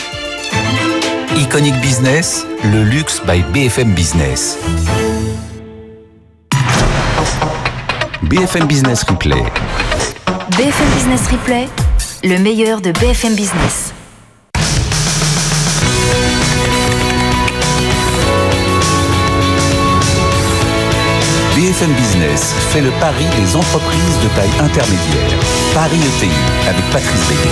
Iconic Business, le luxe by B F M Business. B F M Business Replay. B F M Business Replay, le meilleur de B F M Business. B F M Business fait le pari des entreprises de taille intermédiaire. Paris E T I avec Patrice Béguet.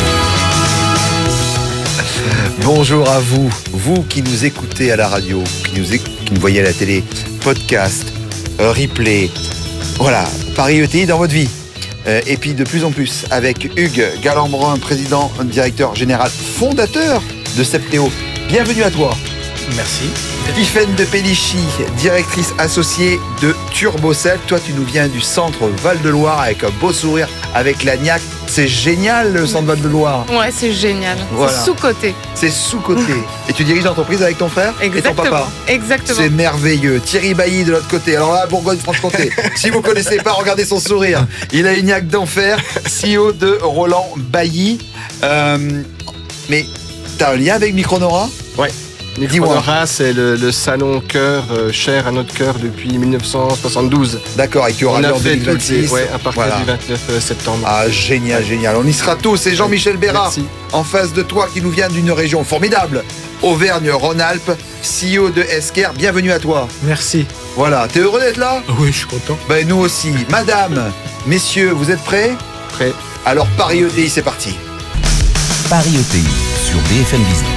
Bonjour à vous, vous qui nous écoutez à la radio, qui nous, éc- qui nous voyez à la télé, podcast, euh, replay. Voilà, Paris E T I dans votre vie. Euh, et puis de plus en plus avec Hugues Galambrin, président, directeur général, fondateur de Septéo. Bienvenue à toi. Merci. Tiffaine de Pellichy, directrice associée de Turbocell. Toi, tu nous viens du centre Val-de-Loire avec un beau sourire, avec la niaque. C'est génial, le centre Val-de-Loire. Ouais, c'est génial. Voilà. C'est sous-coté. C'est sous-coté. Et tu diriges l'entreprise avec ton frère Exactement. et ton papa. Exactement. C'est merveilleux. Thierry Bailly de l'autre côté. Alors là, Bourgogne-Franche-Comté. Si vous ne connaissez pas, regardez son sourire. Il a une niaque d'enfer. C E O de Roland Bailly. Euh, mais t'as un lien avec Micronora ? Ouais. Micronora, c'est le, le salon cœur euh, cher à notre cœur depuis dix-neuf cent soixante-douze. D'accord, et qui aura lieu en deux mille vingt-six. Ouais, à partir voilà. du vingt-neuf septembre. Ah, génial, génial. On y sera tous. C'est Jean-Michel Bérard, Merci. en face de toi, qui nous vient d'une région formidable, Auvergne-Rhône-Alpes, C E O de Esker. Bienvenue à toi. Merci. Voilà, t'es heureux d'être là ? Oui, je suis content. Ben, nous aussi. Madame, messieurs, vous êtes prêts ? Prêt. Alors, Paris E T I, c'est parti. Paris E T I sur B F M Business.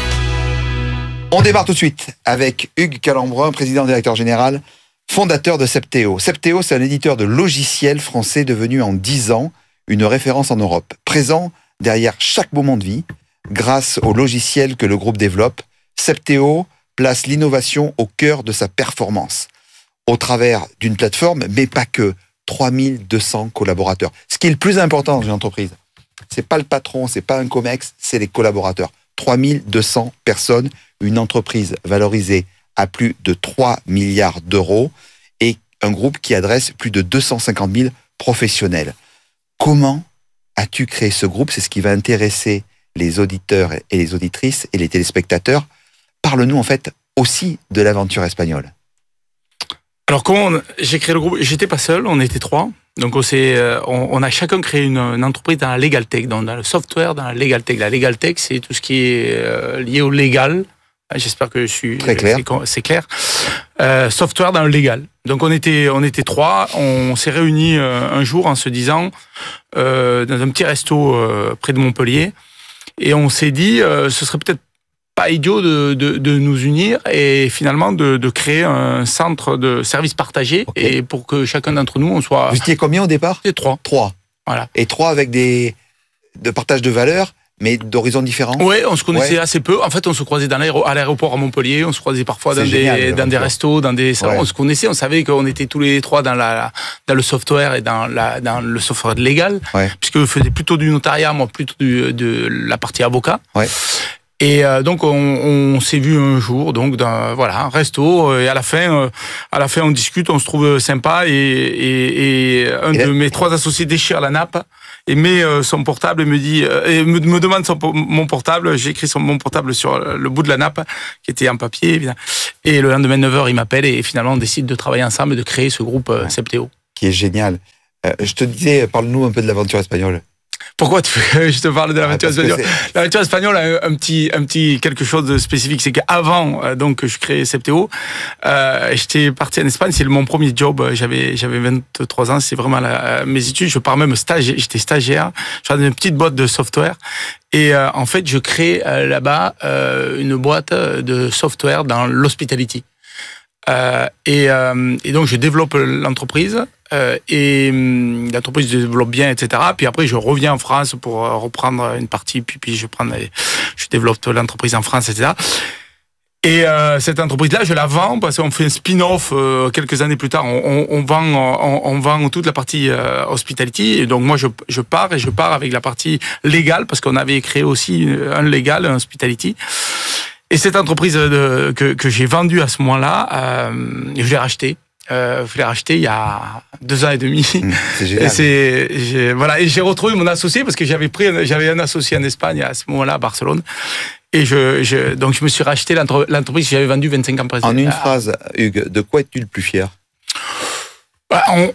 On démarre tout de suite avec Hugues Galambrin, président directeur général, fondateur de Septéo. Septéo, c'est un éditeur de logiciels français devenu en dix ans une référence en Europe. Présent derrière chaque moment de vie, grâce aux logiciels que le groupe développe, Septéo place l'innovation au cœur de sa performance. Au travers d'une plateforme, mais pas que, trois mille deux cents collaborateurs. Ce qui est le plus important dans une entreprise, c'est pas le patron, c'est pas un comex, c'est les collaborateurs. trois mille deux cents personnes, une entreprise valorisée à plus de trois milliards d'euros et un groupe qui adresse plus de deux cent cinquante mille professionnels. Comment as-tu créé ce groupe ? C'est ce qui va intéresser les auditeurs et les auditrices et les téléspectateurs. Parle-nous en fait aussi de l'aventure espagnole. Alors comment on, j'ai créé le groupe? J'étais pas seul, on était trois. Donc on, s'est, on, on a chacun créé une, une entreprise dans la legal tech, dans, dans le software, dans la legal tech. La legal tech, c'est tout ce qui est euh, lié au légal. J'espère que je suis très clair. C'est, c'est clair. Euh, software dans le légal. Donc on était, on était trois. On s'est réunis euh, un jour en se disant euh, dans un petit resto euh, près de Montpellier, et on s'est dit euh, ce serait peut-être pas idiot de, de, de nous unir et finalement de, de créer un centre de services partagés, okay. Et pour que chacun d'entre nous on soit. Vous étiez combien au départ? C'était trois. Trois. Voilà. Et trois avec des de partage de valeurs, mais d'horizons différents. Oui, on se connaissait ouais. assez peu. En fait, on se croisait dans l'aéro- à l'aéroport à Montpellier, on se croisait parfois dans, génial, des, dans des restos, dans des salons. Ouais. On se connaissait, on savait qu'on était tous les trois dans, la, dans le software et dans, la, dans le software légal, ouais. puisque je faisais plutôt du notariat, moi plutôt du, de la partie avocat. Ouais. Et euh, donc on, on s'est vu un jour, donc dans, voilà, un resto, et à la fin, euh, à la fin on discute, on se trouve sympa, et, et, et un et de là... mes trois associés déchire la nappe et met euh, son portable et me dit, euh, et me, me demande son, mon portable. J'ai écrit son, mon portable sur le bout de la nappe qui était en papier, évidemment. Et le lendemain neuf heures, il m'appelle et finalement on décide de travailler ensemble et de créer ce groupe euh, Septéo. Qui est génial. Euh, je te disais, parle-nous un peu de l'aventure espagnole. Pourquoi tu veux que je te parle de l'aventure ah, espagnole? L'aventure espagnole a un petit, un petit quelque chose de spécifique, c'est qu'avant euh, donc je crée Septéo, euh, j'étais parti en Espagne, c'est mon premier job. J'avais, j'avais vingt-trois ans, c'est vraiment la, mes études. Je pars même stagiaire, j'étais stagiaire. J'avais une petite boîte de software et euh, en fait je crée euh, là-bas euh, une boîte de software dans l'hospitality. Euh, et, euh, et donc je développe l'entreprise euh, et euh, l'entreprise se développe bien, et cetera. Puis après je reviens en France pour reprendre une partie, puis, puis je prends, je développe l'entreprise en France, et cetera. Et euh, cette entreprise-là, je la vends parce qu'on fait un spin-off euh, quelques années plus tard. On, on, on vend, on, on vend toute la partie euh, hospitality. Et donc moi, je, je pars et je pars avec la partie légale parce qu'on avait créé aussi un légal, un hospitality. Et cette entreprise de, que, que j'ai vendue à ce moment-là, euh, je l'ai rachetée. Euh, je l'ai rachetée il y a deux ans et demi. Mmh, c'est génial. Et c'est, j'ai, voilà, et j'ai retrouvé mon associé parce que j'avais pris, j'avais un associé en Espagne à ce moment-là, à Barcelone. Et je, je, donc je me suis racheté l'entreprise que j'avais vendue vingt-cinq ans précédemment. En une phrase, Hugues, de quoi es-tu le plus fier? Bah, on,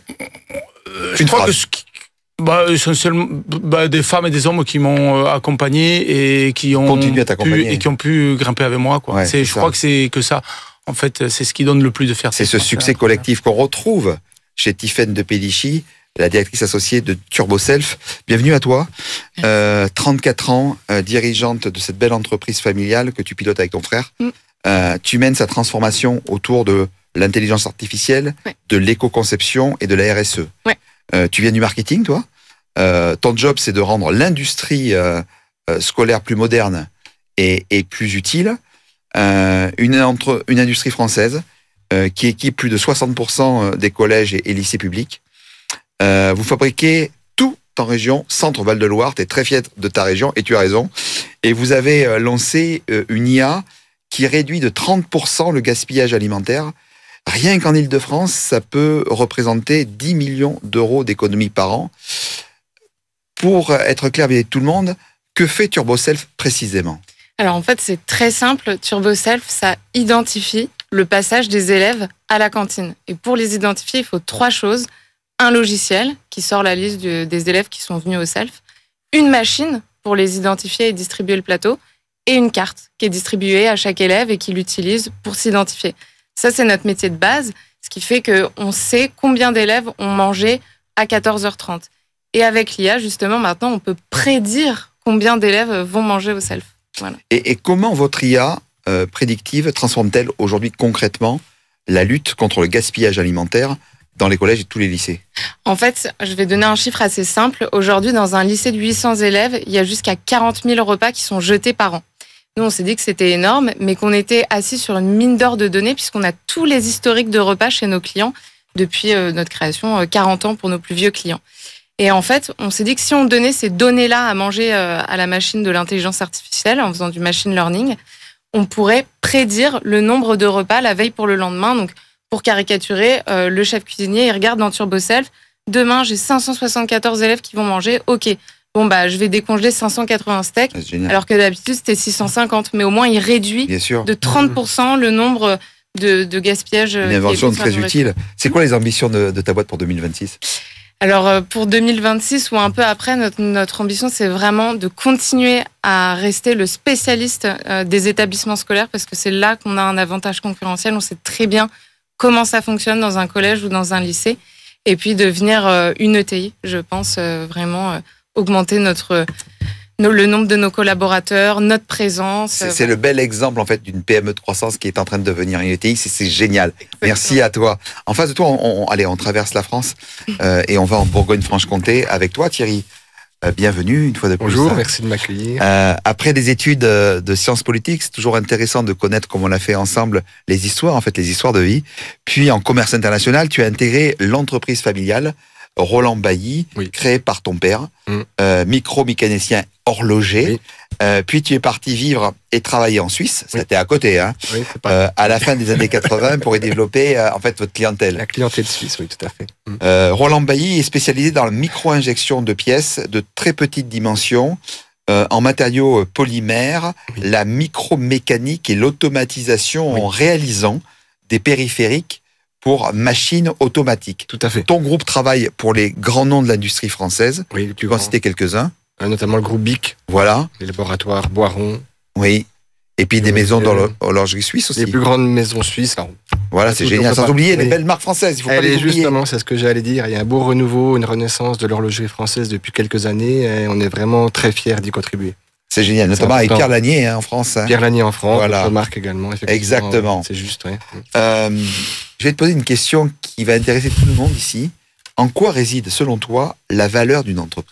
je une crois phrase. que bah, essentiellement bah, des femmes et des hommes qui m'ont accompagné et qui ont Continue à t'accompagner. pu, et qui ont pu grimper avec moi. Quoi. Ouais, c'est, je ça. crois que c'est que ça. En fait, c'est ce qui donne le plus de fierté. C'est ce succès collectif qu'on retrouve chez Tiffaine de Pélichy, la directrice associée de TurboSelf. Bienvenue à toi. Euh, trente-quatre ans, euh, dirigeante de cette belle entreprise familiale que tu pilotes avec ton frère. Mm. Euh, tu mènes sa transformation autour de l'intelligence artificielle, ouais. de l'éco-conception et de la R S E. Ouais. Euh, tu viens du marketing, toi. Euh, ton job, c'est de rendre l'industrie euh, euh, scolaire plus moderne et, et plus utile. Euh, une, entre, une industrie française euh, qui équipe plus de soixante pour cent des collèges et, et lycées publics. Euh, vous fabriquez tout en région Centre-Val de Loire. Tu es très fier de ta région et tu as raison. Et vous avez euh, lancé euh, une I A qui réduit de trente pour cent le gaspillage alimentaire. Rien qu'en Île-de-France, ça peut représenter dix millions d'euros d'économies par an. Pour être clair avec tout le monde, que fait TurboSelf précisément ? Alors en fait, c'est très simple. TurboSelf, ça identifie le passage des élèves à la cantine. Et pour les identifier, il faut trois choses. Un logiciel qui sort la liste du, des élèves qui sont venus au self, une machine pour les identifier et distribuer le plateau, et une carte qui est distribuée à chaque élève et qui l'utilise pour s'identifier. Ça, c'est notre métier de base, ce qui fait qu'on sait combien d'élèves ont mangé à quatorze heures trente. Et avec l'I A, justement, maintenant, on peut prédire combien d'élèves vont manger au self. Voilà. Et, et comment votre I A euh, prédictive transforme-t-elle aujourd'hui concrètement la lutte contre le gaspillage alimentaire dans les collèges et tous les lycées? En fait, je vais donner un chiffre assez simple. Aujourd'hui, dans un lycée de huit cents élèves, il y a jusqu'à quarante mille repas qui sont jetés par an. Nous, on s'est dit que c'était énorme, mais qu'on était assis sur une mine d'or de données puisqu'on a tous les historiques de repas chez nos clients depuis euh, notre création, euh, quarante ans pour nos plus vieux clients. Et en fait, on s'est dit que si on donnait ces données-là à manger euh, à la machine de l'intelligence artificielle, en faisant du machine learning, on pourrait prédire le nombre de repas la veille pour le lendemain. Donc, pour caricaturer, euh, le chef cuisinier, il regarde dans TurboSelf, demain, j'ai cinq cent soixante-quatorze élèves qui vont manger, ok, bon, bah, je vais décongeler cinq cent quatre-vingts steaks, alors que d'habitude, c'était six cent cinquante, mais au moins, il réduit de trente pour cent le nombre de, de gaspillage. Une invention très utile. C'est quoi les ambitions de, de ta boîte pour deux mille vingt-six ? Alors pour deux mille vingt-six ou un peu après, notre, notre ambition, c'est vraiment de continuer à rester le spécialiste des établissements scolaires parce que c'est là qu'on a un avantage concurrentiel. On sait très bien comment ça fonctionne dans un collège ou dans un lycée. Et puis devenir une E T I, je pense vraiment augmenter notre... le nombre de nos collaborateurs, notre présence. C'est, c'est le bel exemple en fait d'une P M E de croissance qui est en train de devenir une E T I. C'est, c'est génial. Exactement. Merci à toi. En face de toi, on, on, allez, on traverse la France euh, et on va en Bourgogne-Franche-Comté avec toi, Thierry. Euh, bienvenue une fois de plus. Bonjour, merci de m'accueillir. Euh, après des études de sciences politiques, c'est toujours intéressant de connaître, comme on l'a fait ensemble, les histoires, en fait, les histoires de vie. Puis en commerce international, tu as intégré l'entreprise familiale Roland Bailly, oui. créé par ton père, mmh. euh, micro-mécanicien horloger. Oui. Euh, puis tu es parti vivre et travailler en Suisse. Oui. C'était à côté, hein. Oui, c'est pas... euh, à la fin des années quatre-vingts pour y développer euh, en fait votre clientèle. La clientèle suisse, oui, tout à fait. Mmh. Euh, Roland Bailly est spécialisé dans la micro-injection de pièces de très petite dimension euh, en matériaux polymères, oui. la micromécanique et l'automatisation oui. en réalisant des périphériques pour machines automatiques. Tout à fait. Ton groupe travaille pour les grands noms de l'industrie française. Oui, tu peux en citer quelques-uns. Euh, notamment le groupe B I C. Voilà. Les laboratoires Boiron. Oui. Et puis des maisons d'horlogerie suisse aussi. Les plus grandes maisons suisses. Alors, voilà, c'est génial. Sans oublier oui. les belles marques françaises. Il faut Elle pas les est oublier. Justement, c'est ce que j'allais dire. Il y a un beau renouveau, une renaissance de l'horlogerie française depuis quelques années. Et on est vraiment très fiers d'y contribuer. C'est génial, notamment avec Pierre Lanier hein, en France. Hein. Pierre Lanier en France, voilà. Remarque également. Exactement. C'est juste, oui. Euh, je vais te poser une question qui va intéresser tout le monde ici. En quoi réside, selon toi, la valeur d'une entreprise ?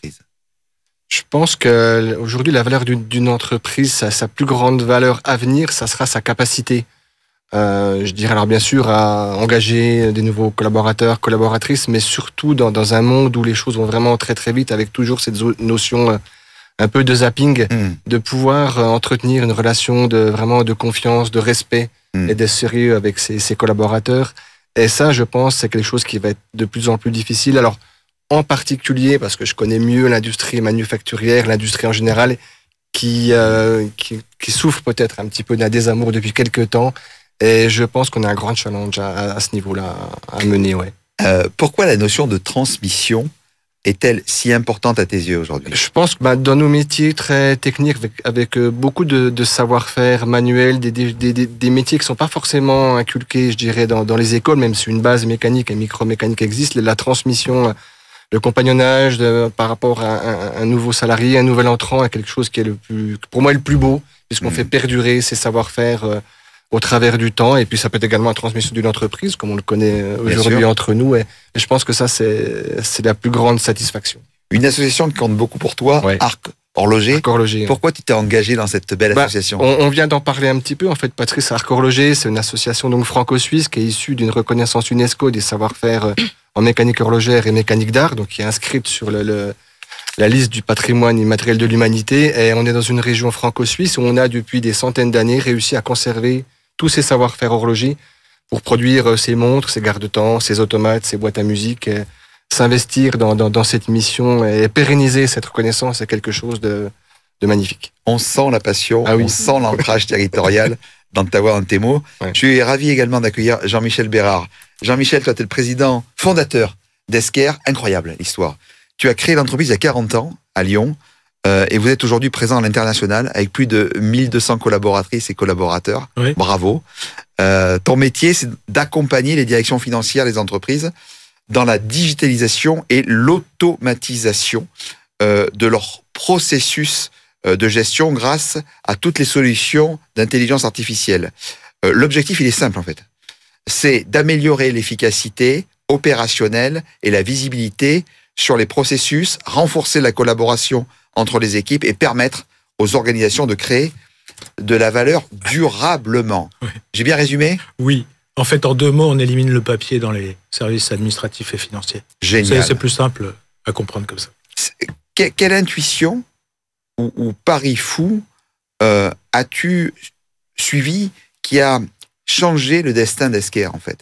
Je pense qu'aujourd'hui, la valeur d'une, d'une entreprise, sa, sa plus grande valeur à venir, ça sera sa capacité. Euh, je dirais alors bien sûr à engager des nouveaux collaborateurs, collaboratrices, mais surtout dans, dans un monde où les choses vont vraiment très très vite, avec toujours cette notion un peu de zapping, mmh. de pouvoir entretenir une relation de vraiment de confiance, de respect mmh. et de sérieux avec ses, ses collaborateurs. Et ça, je pense, c'est quelque chose qui va être de plus en plus difficile. Alors, en particulier, parce que je connais mieux l'industrie manufacturière, l'industrie en général, qui, euh, qui, qui souffre peut-être un petit peu d'un désamour depuis quelques temps. Et je pense qu'on a un grand challenge à, à ce niveau-là à mener. Ouais. Euh, pourquoi la notion de transmission est-elle si importante à tes yeux aujourd'hui ? Je pense que bah, dans nos métiers très techniques, avec, avec euh, beaucoup de, de savoir-faire manuel, des, des, des, des métiers qui ne sont pas forcément inculqués, je dirais, dans, dans les écoles, même si une base mécanique et micromécanique existe, la transmission, le compagnonnage de, par rapport à un, un nouveau salarié, un nouvel entrant, est quelque chose qui est le plus, pour moi, le plus beau, puisqu'on mmh. fait perdurer ces savoir-faire euh, au travers du temps, et puis ça peut être également la transmission d'une entreprise, comme on le connaît aujourd'hui entre nous, et, et je pense que ça, c'est, c'est la plus grande satisfaction. Une association qui compte beaucoup pour toi, ouais. Arc Horloger. Arc Horloger. Pourquoi tu t'es engagé dans cette belle bah, association ? on, on vient d'en parler un petit peu, en fait, Patrice. Arc Horloger, c'est une association donc franco-suisse qui est issue d'une reconnaissance UNESCO des savoir-faire en mécanique horlogère et mécanique d'art, donc qui est inscrite sur le, le, la liste du patrimoine immatériel de l'humanité, et on est dans une région franco-suisse où on a depuis des centaines d'années réussi à conserver tous ces savoir-faire horlogers pour produire ces montres, ces garde-temps, ces automates, ces boîtes à musique. S'investir dans, dans, dans cette mission et pérenniser cette reconnaissance est quelque chose de, de magnifique. On sent la passion, ah oui. on sent l'ancrage territorial dans ta voix, dans tes mots. Ouais. Je suis ravi également d'accueillir Jean-Michel Bérard. Jean-Michel, toi, tu es le président fondateur d'Esker. Incroyable l'histoire. Tu as créé l'entreprise il y a quarante ans à Lyon. Euh, et vous êtes aujourd'hui présent à l'international avec plus de mille deux cents collaboratrices et collaborateurs. Oui. Bravo. Euh, ton métier, c'est d'accompagner les directions financières des entreprises dans la digitalisation et l'automatisation euh, de leur processus euh, de gestion grâce à toutes les solutions d'intelligence artificielle. Euh, l'objectif, il est simple en fait. C'est d'améliorer l'efficacité opérationnelle et la visibilité sur les processus, renforcer la collaboration entre les équipes et permettre aux organisations de créer de la valeur durablement. Oui. J'ai bien résumé ? Oui. En fait, en deux mots, on élimine le papier dans les services administratifs et financiers. Génial. C'est, c'est plus simple à comprendre comme ça. Que, quelle intuition ou, ou pari fou euh, as-tu suivi qui a changé le destin d'Esker, en fait ?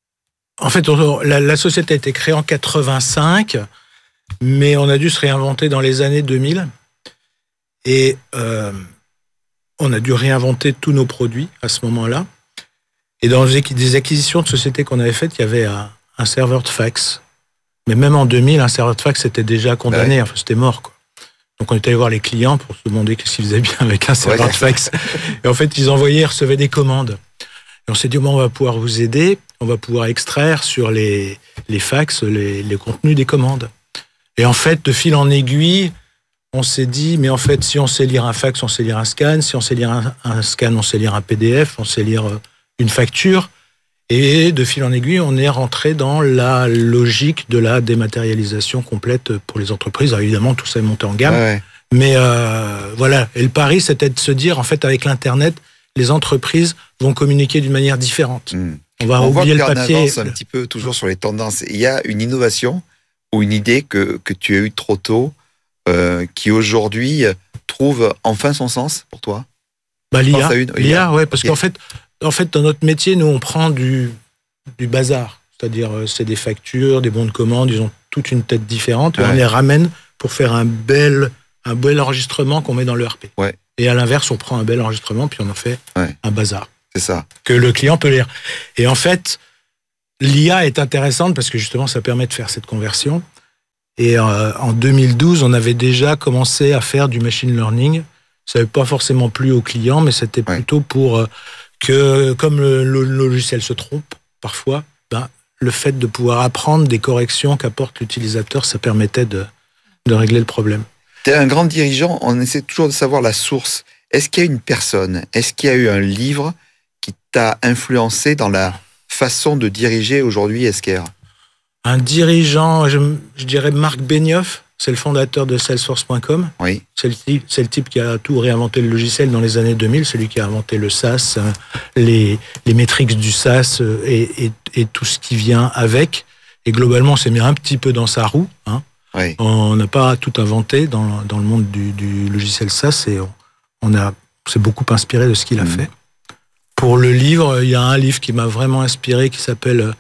En fait, on, la, la société a été créée en quatre-vingt-cinq, mais on a dû se réinventer dans les années deux mille. Et euh, on a dû réinventer tous nos produits à ce moment-là. Et dans des acquisitions de sociétés qu'on avait faites, il y avait un, un serveur de fax. Mais même en deux mille, un serveur de fax était déjà condamné, ouais. Enfin, c'était mort, quoi. Donc on était allé voir les clients pour se demander qu'est-ce qu'ils faisaient bien avec un serveur ouais. de fax. Et en fait, ils envoyaient et recevaient des commandes. Et on s'est dit, bon, on va pouvoir vous aider, on va pouvoir extraire sur les, les fax les, les contenus des commandes. Et en fait, de fil en aiguille, on s'est dit, mais en fait, si on sait lire un fax, on sait lire un scan. Si on sait lire un, un scan, on sait lire un P D F, on sait lire une facture. Et de fil en aiguille, on est rentré dans la logique de la dématérialisation complète pour les entreprises. Alors évidemment, tout ça est monté en gamme. Ouais. Mais euh, voilà, et le pari, c'était de se dire, en fait, avec l'Internet, les entreprises vont communiquer d'une manière différente. Mmh. On va on oublier voit le papier. On avance un petit peu toujours sur les tendances. Il y a une innovation ou une idée que, que tu as eue trop tôt, euh, qui aujourd'hui trouve enfin son sens pour toi? Bah, l'I A, l'I A, ouais, parce qu'en fait, en fait, dans notre métier, nous, on prend du, du bazar. C'est-à-dire, c'est des factures, des bons de commande, ils ont toute une tête différente, ouais. Et on les ramène pour faire un bel, un bel enregistrement qu'on met dans l'E R P. Ouais. Et à l'inverse, on prend un bel enregistrement, puis on en fait ouais. un bazar. C'est ça. Que le client peut lire. Et en fait, l'I A est intéressante parce que justement, ça permet de faire cette conversion. Et euh, en deux mille douze, on avait déjà commencé à faire du machine learning. Ça n'avait pas forcément plu aux clients, mais c'était ouais. plutôt pour euh, que, comme le, le logiciel se trompe parfois, ben, le fait de pouvoir apprendre des corrections qu'apporte l'utilisateur, ça permettait de, de régler le problème. Tu es un grand dirigeant, on essaie toujours de savoir la source. Est-ce qu'il y a une personne, est-ce qu'il y a eu un livre qui t'a influencé dans la façon de diriger aujourd'hui Esker? Un dirigeant, je, je dirais Marc Benioff, c'est le fondateur de Salesforce point com. Oui. C'est le, type, c'est le type qui a tout réinventé le logiciel dans les années deux mille, c'est lui qui a inventé le SaaS, les, les métriques du SaaS et, et, et tout ce qui vient avec. Et globalement, on s'est mis un petit peu dans sa roue. Hein. Oui. On n'a pas tout inventé dans, dans le monde du, du logiciel SaaS et on, on, a, on s'est beaucoup inspiré de ce qu'il a mmh. fait. Pour le livre, il y a un livre qui m'a vraiment inspiré qui s'appelle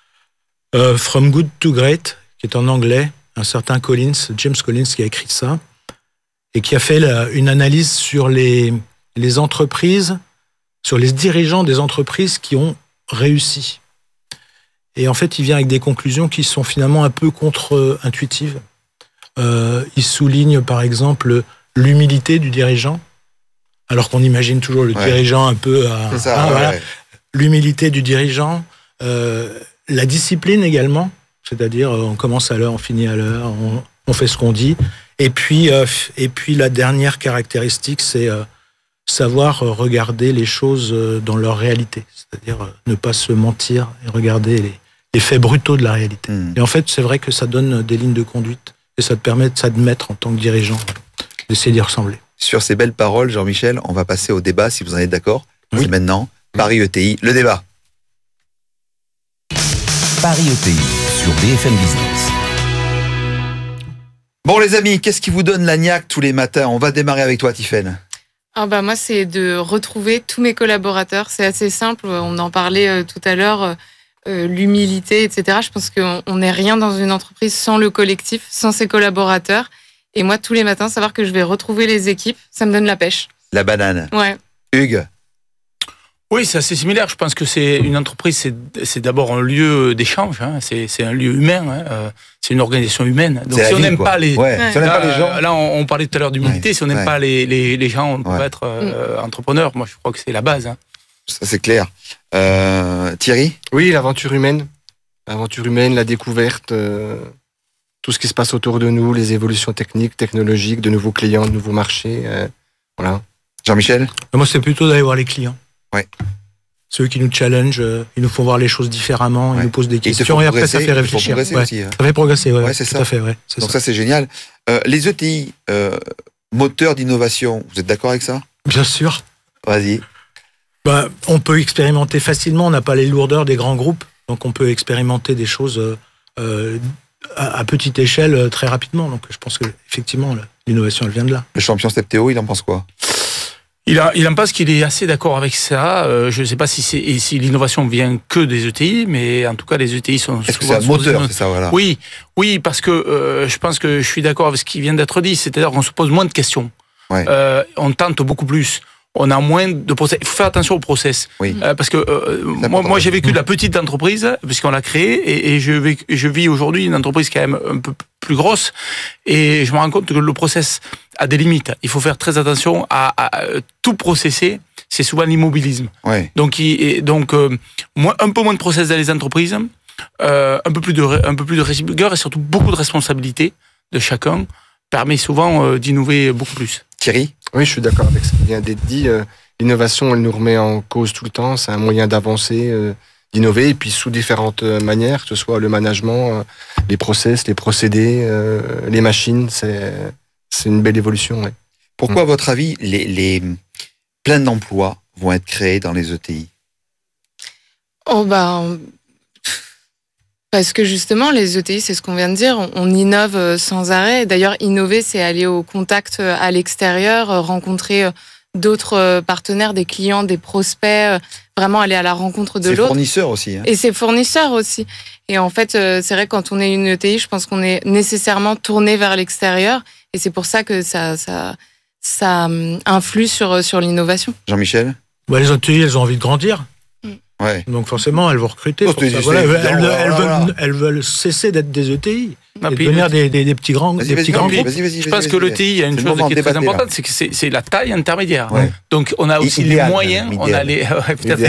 euh, From Good to Great, qui est en anglais. Un certain Collins, James Collins, qui a écrit ça et qui a fait la, une analyse sur les, les entreprises, sur les dirigeants des entreprises qui ont réussi. Et en fait, il vient avec des conclusions qui sont finalement un peu contre-intuitives. Euh, il souligne, par exemple, l'humilité du dirigeant, alors qu'on imagine toujours le ouais. dirigeant un peu à... C'est ça, ah, ouais, voilà. ouais. L'humilité du dirigeant, euh, la discipline également, c'est-à-dire on commence à l'heure, on finit à l'heure, on, on fait ce qu'on dit. Et puis, euh, et puis la dernière caractéristique, c'est euh, savoir regarder les choses dans leur réalité, c'est-à-dire euh, ne pas se mentir et regarder les, les faits brutaux de la réalité. Mmh. Et en fait, c'est vrai que ça donne des lignes de conduite et ça te permet de s'admettre en tant que dirigeant, d'essayer d'y ressembler. Sur ces belles paroles, Jean-Michel, on va passer au débat, si vous en êtes d'accord. Oui. C'est maintenant, Paris E T I, le débat. Paris E T I sur B F M Business. Bon les amis, qu'est-ce qui vous donne la niaque tous les matins? On va démarrer avec toi, Tiffaine. Ah bah moi, c'est de retrouver tous mes collaborateurs. C'est assez simple, on en parlait euh, tout à l'heure, euh, l'humilité, et cetera. Je pense qu'on n'est rien dans une entreprise sans le collectif, sans ses collaborateurs. Et moi, tous les matins, savoir que je vais retrouver les équipes, ça me donne la pêche. La banane. Ouais. Hugues? Oui, c'est assez similaire. Je pense que c'est une entreprise, c'est, c'est d'abord un lieu d'échange. Hein. C'est, c'est un lieu humain. Hein. Euh, c'est une organisation humaine. Donc si on n'aime pas les, ouais. ouais. si on n'aime pas les gens, là, on, on parlait tout à l'heure d'humilité. Ouais. Si on n'aime ouais. pas les, les, les gens, on ne peut ouais. pas être euh, entrepreneur. Moi, je crois que c'est la base. Hein. Ça, c'est clair. Euh, Thierry? Oui, l'aventure humaine, l'aventure humaine, la découverte. Euh... Tout ce qui se passe autour de nous, les évolutions techniques, technologiques, de nouveaux clients, de nouveaux marchés. Euh, voilà. Jean-Michel? Moi, c'est plutôt d'aller voir les clients. Ouais. Ceux qui nous challengent, euh, ils nous font voir les choses différemment, ouais. ils nous posent des questions et, et après, ça fait réfléchir. Ouais. Aussi, hein. Ça fait progresser, ouais, ouais c'est tout ça. à fait, ouais, c'est Donc ça. ça, c'est génial. Euh, les E T I, euh, moteurs d'innovation, vous êtes d'accord avec ça? Bien sûr. Vas-y. Bah, on peut expérimenter facilement, on n'a pas les lourdeurs des grands groupes, donc on peut expérimenter des choses... Euh, euh, à petite échelle très rapidement. Donc je pense que effectivement l'innovation elle vient de là. Le champion Septéo, il en pense quoi? Il, a, il en pense qu'il est assez d'accord avec ça. Euh, je ne sais pas si, c'est, si l'innovation vient que des E T I, mais en tout cas les E T I sont Est-ce souvent... Est-ce que c'est un moteur, une... c'est ça, voilà. Oui, oui, parce que euh, je pense que je suis d'accord avec ce qui vient d'être dit, c'est-à-dire qu'on se pose moins de questions. Ouais. Euh, on tente beaucoup plus. on a moins de process. Il faut faire attention au process. Oui. Euh, parce que euh, moi, moi j'ai vécu de la petite entreprise, puisqu'on l'a créée, et, et je, vis, je vis aujourd'hui une entreprise quand même un peu plus grosse, et je me rends compte que le process a des limites. Il faut faire très attention à, à, à tout processer. C'est souvent l'immobilisme. Ouais. Donc, il, donc euh, moins, un peu moins de process dans les entreprises, euh, un peu plus de, un peu plus de rigueur et surtout beaucoup de responsabilité de chacun permet souvent euh, d'innover beaucoup plus. Thierry ? Oui, je suis d'accord avec ce qui vient d'être dit. Euh, l'innovation, elle nous remet en cause tout le temps. C'est un moyen d'avancer, euh, d'innover, et puis sous différentes manières, que ce soit le management, euh, les process, les procédés, euh, les machines. C'est, c'est une belle évolution. Ouais. Pourquoi, à votre avis, les, les plein d'emplois vont être créés dans les E T I ? Oh bah, on... parce que justement, les E T I, c'est ce qu'on vient de dire, on innove sans arrêt. D'ailleurs, innover, c'est aller au contact à l'extérieur, rencontrer d'autres partenaires, des clients, des prospects, vraiment aller à la rencontre de c'est l'autre. C'est fournisseurs aussi. Hein. Et c'est fournisseurs aussi. Et en fait, c'est vrai, quand on est une E T I, je pense qu'on est nécessairement tourné vers l'extérieur. Et c'est pour ça que ça, ça, ça influe sur, sur l'innovation. Jean-Michel ? Bah, les E T I, elles ont envie de grandir. Ouais. Donc forcément, elles vont recruter. Oh, pour ça. Voilà, elles, elles, elles, veulent, elles veulent cesser d'être des E T I. Ah, et devenir des, des, des petits grands, vas-y, des vas-y, petits grands vas-y, groupes. vas-y, vas-y, Je pense que l'E T I, il y a une chose qui est très importante, c'est que c'est, c'est la taille intermédiaire. Ouais. Donc on a aussi idéal, les moyens, on a les, ouais, peut-être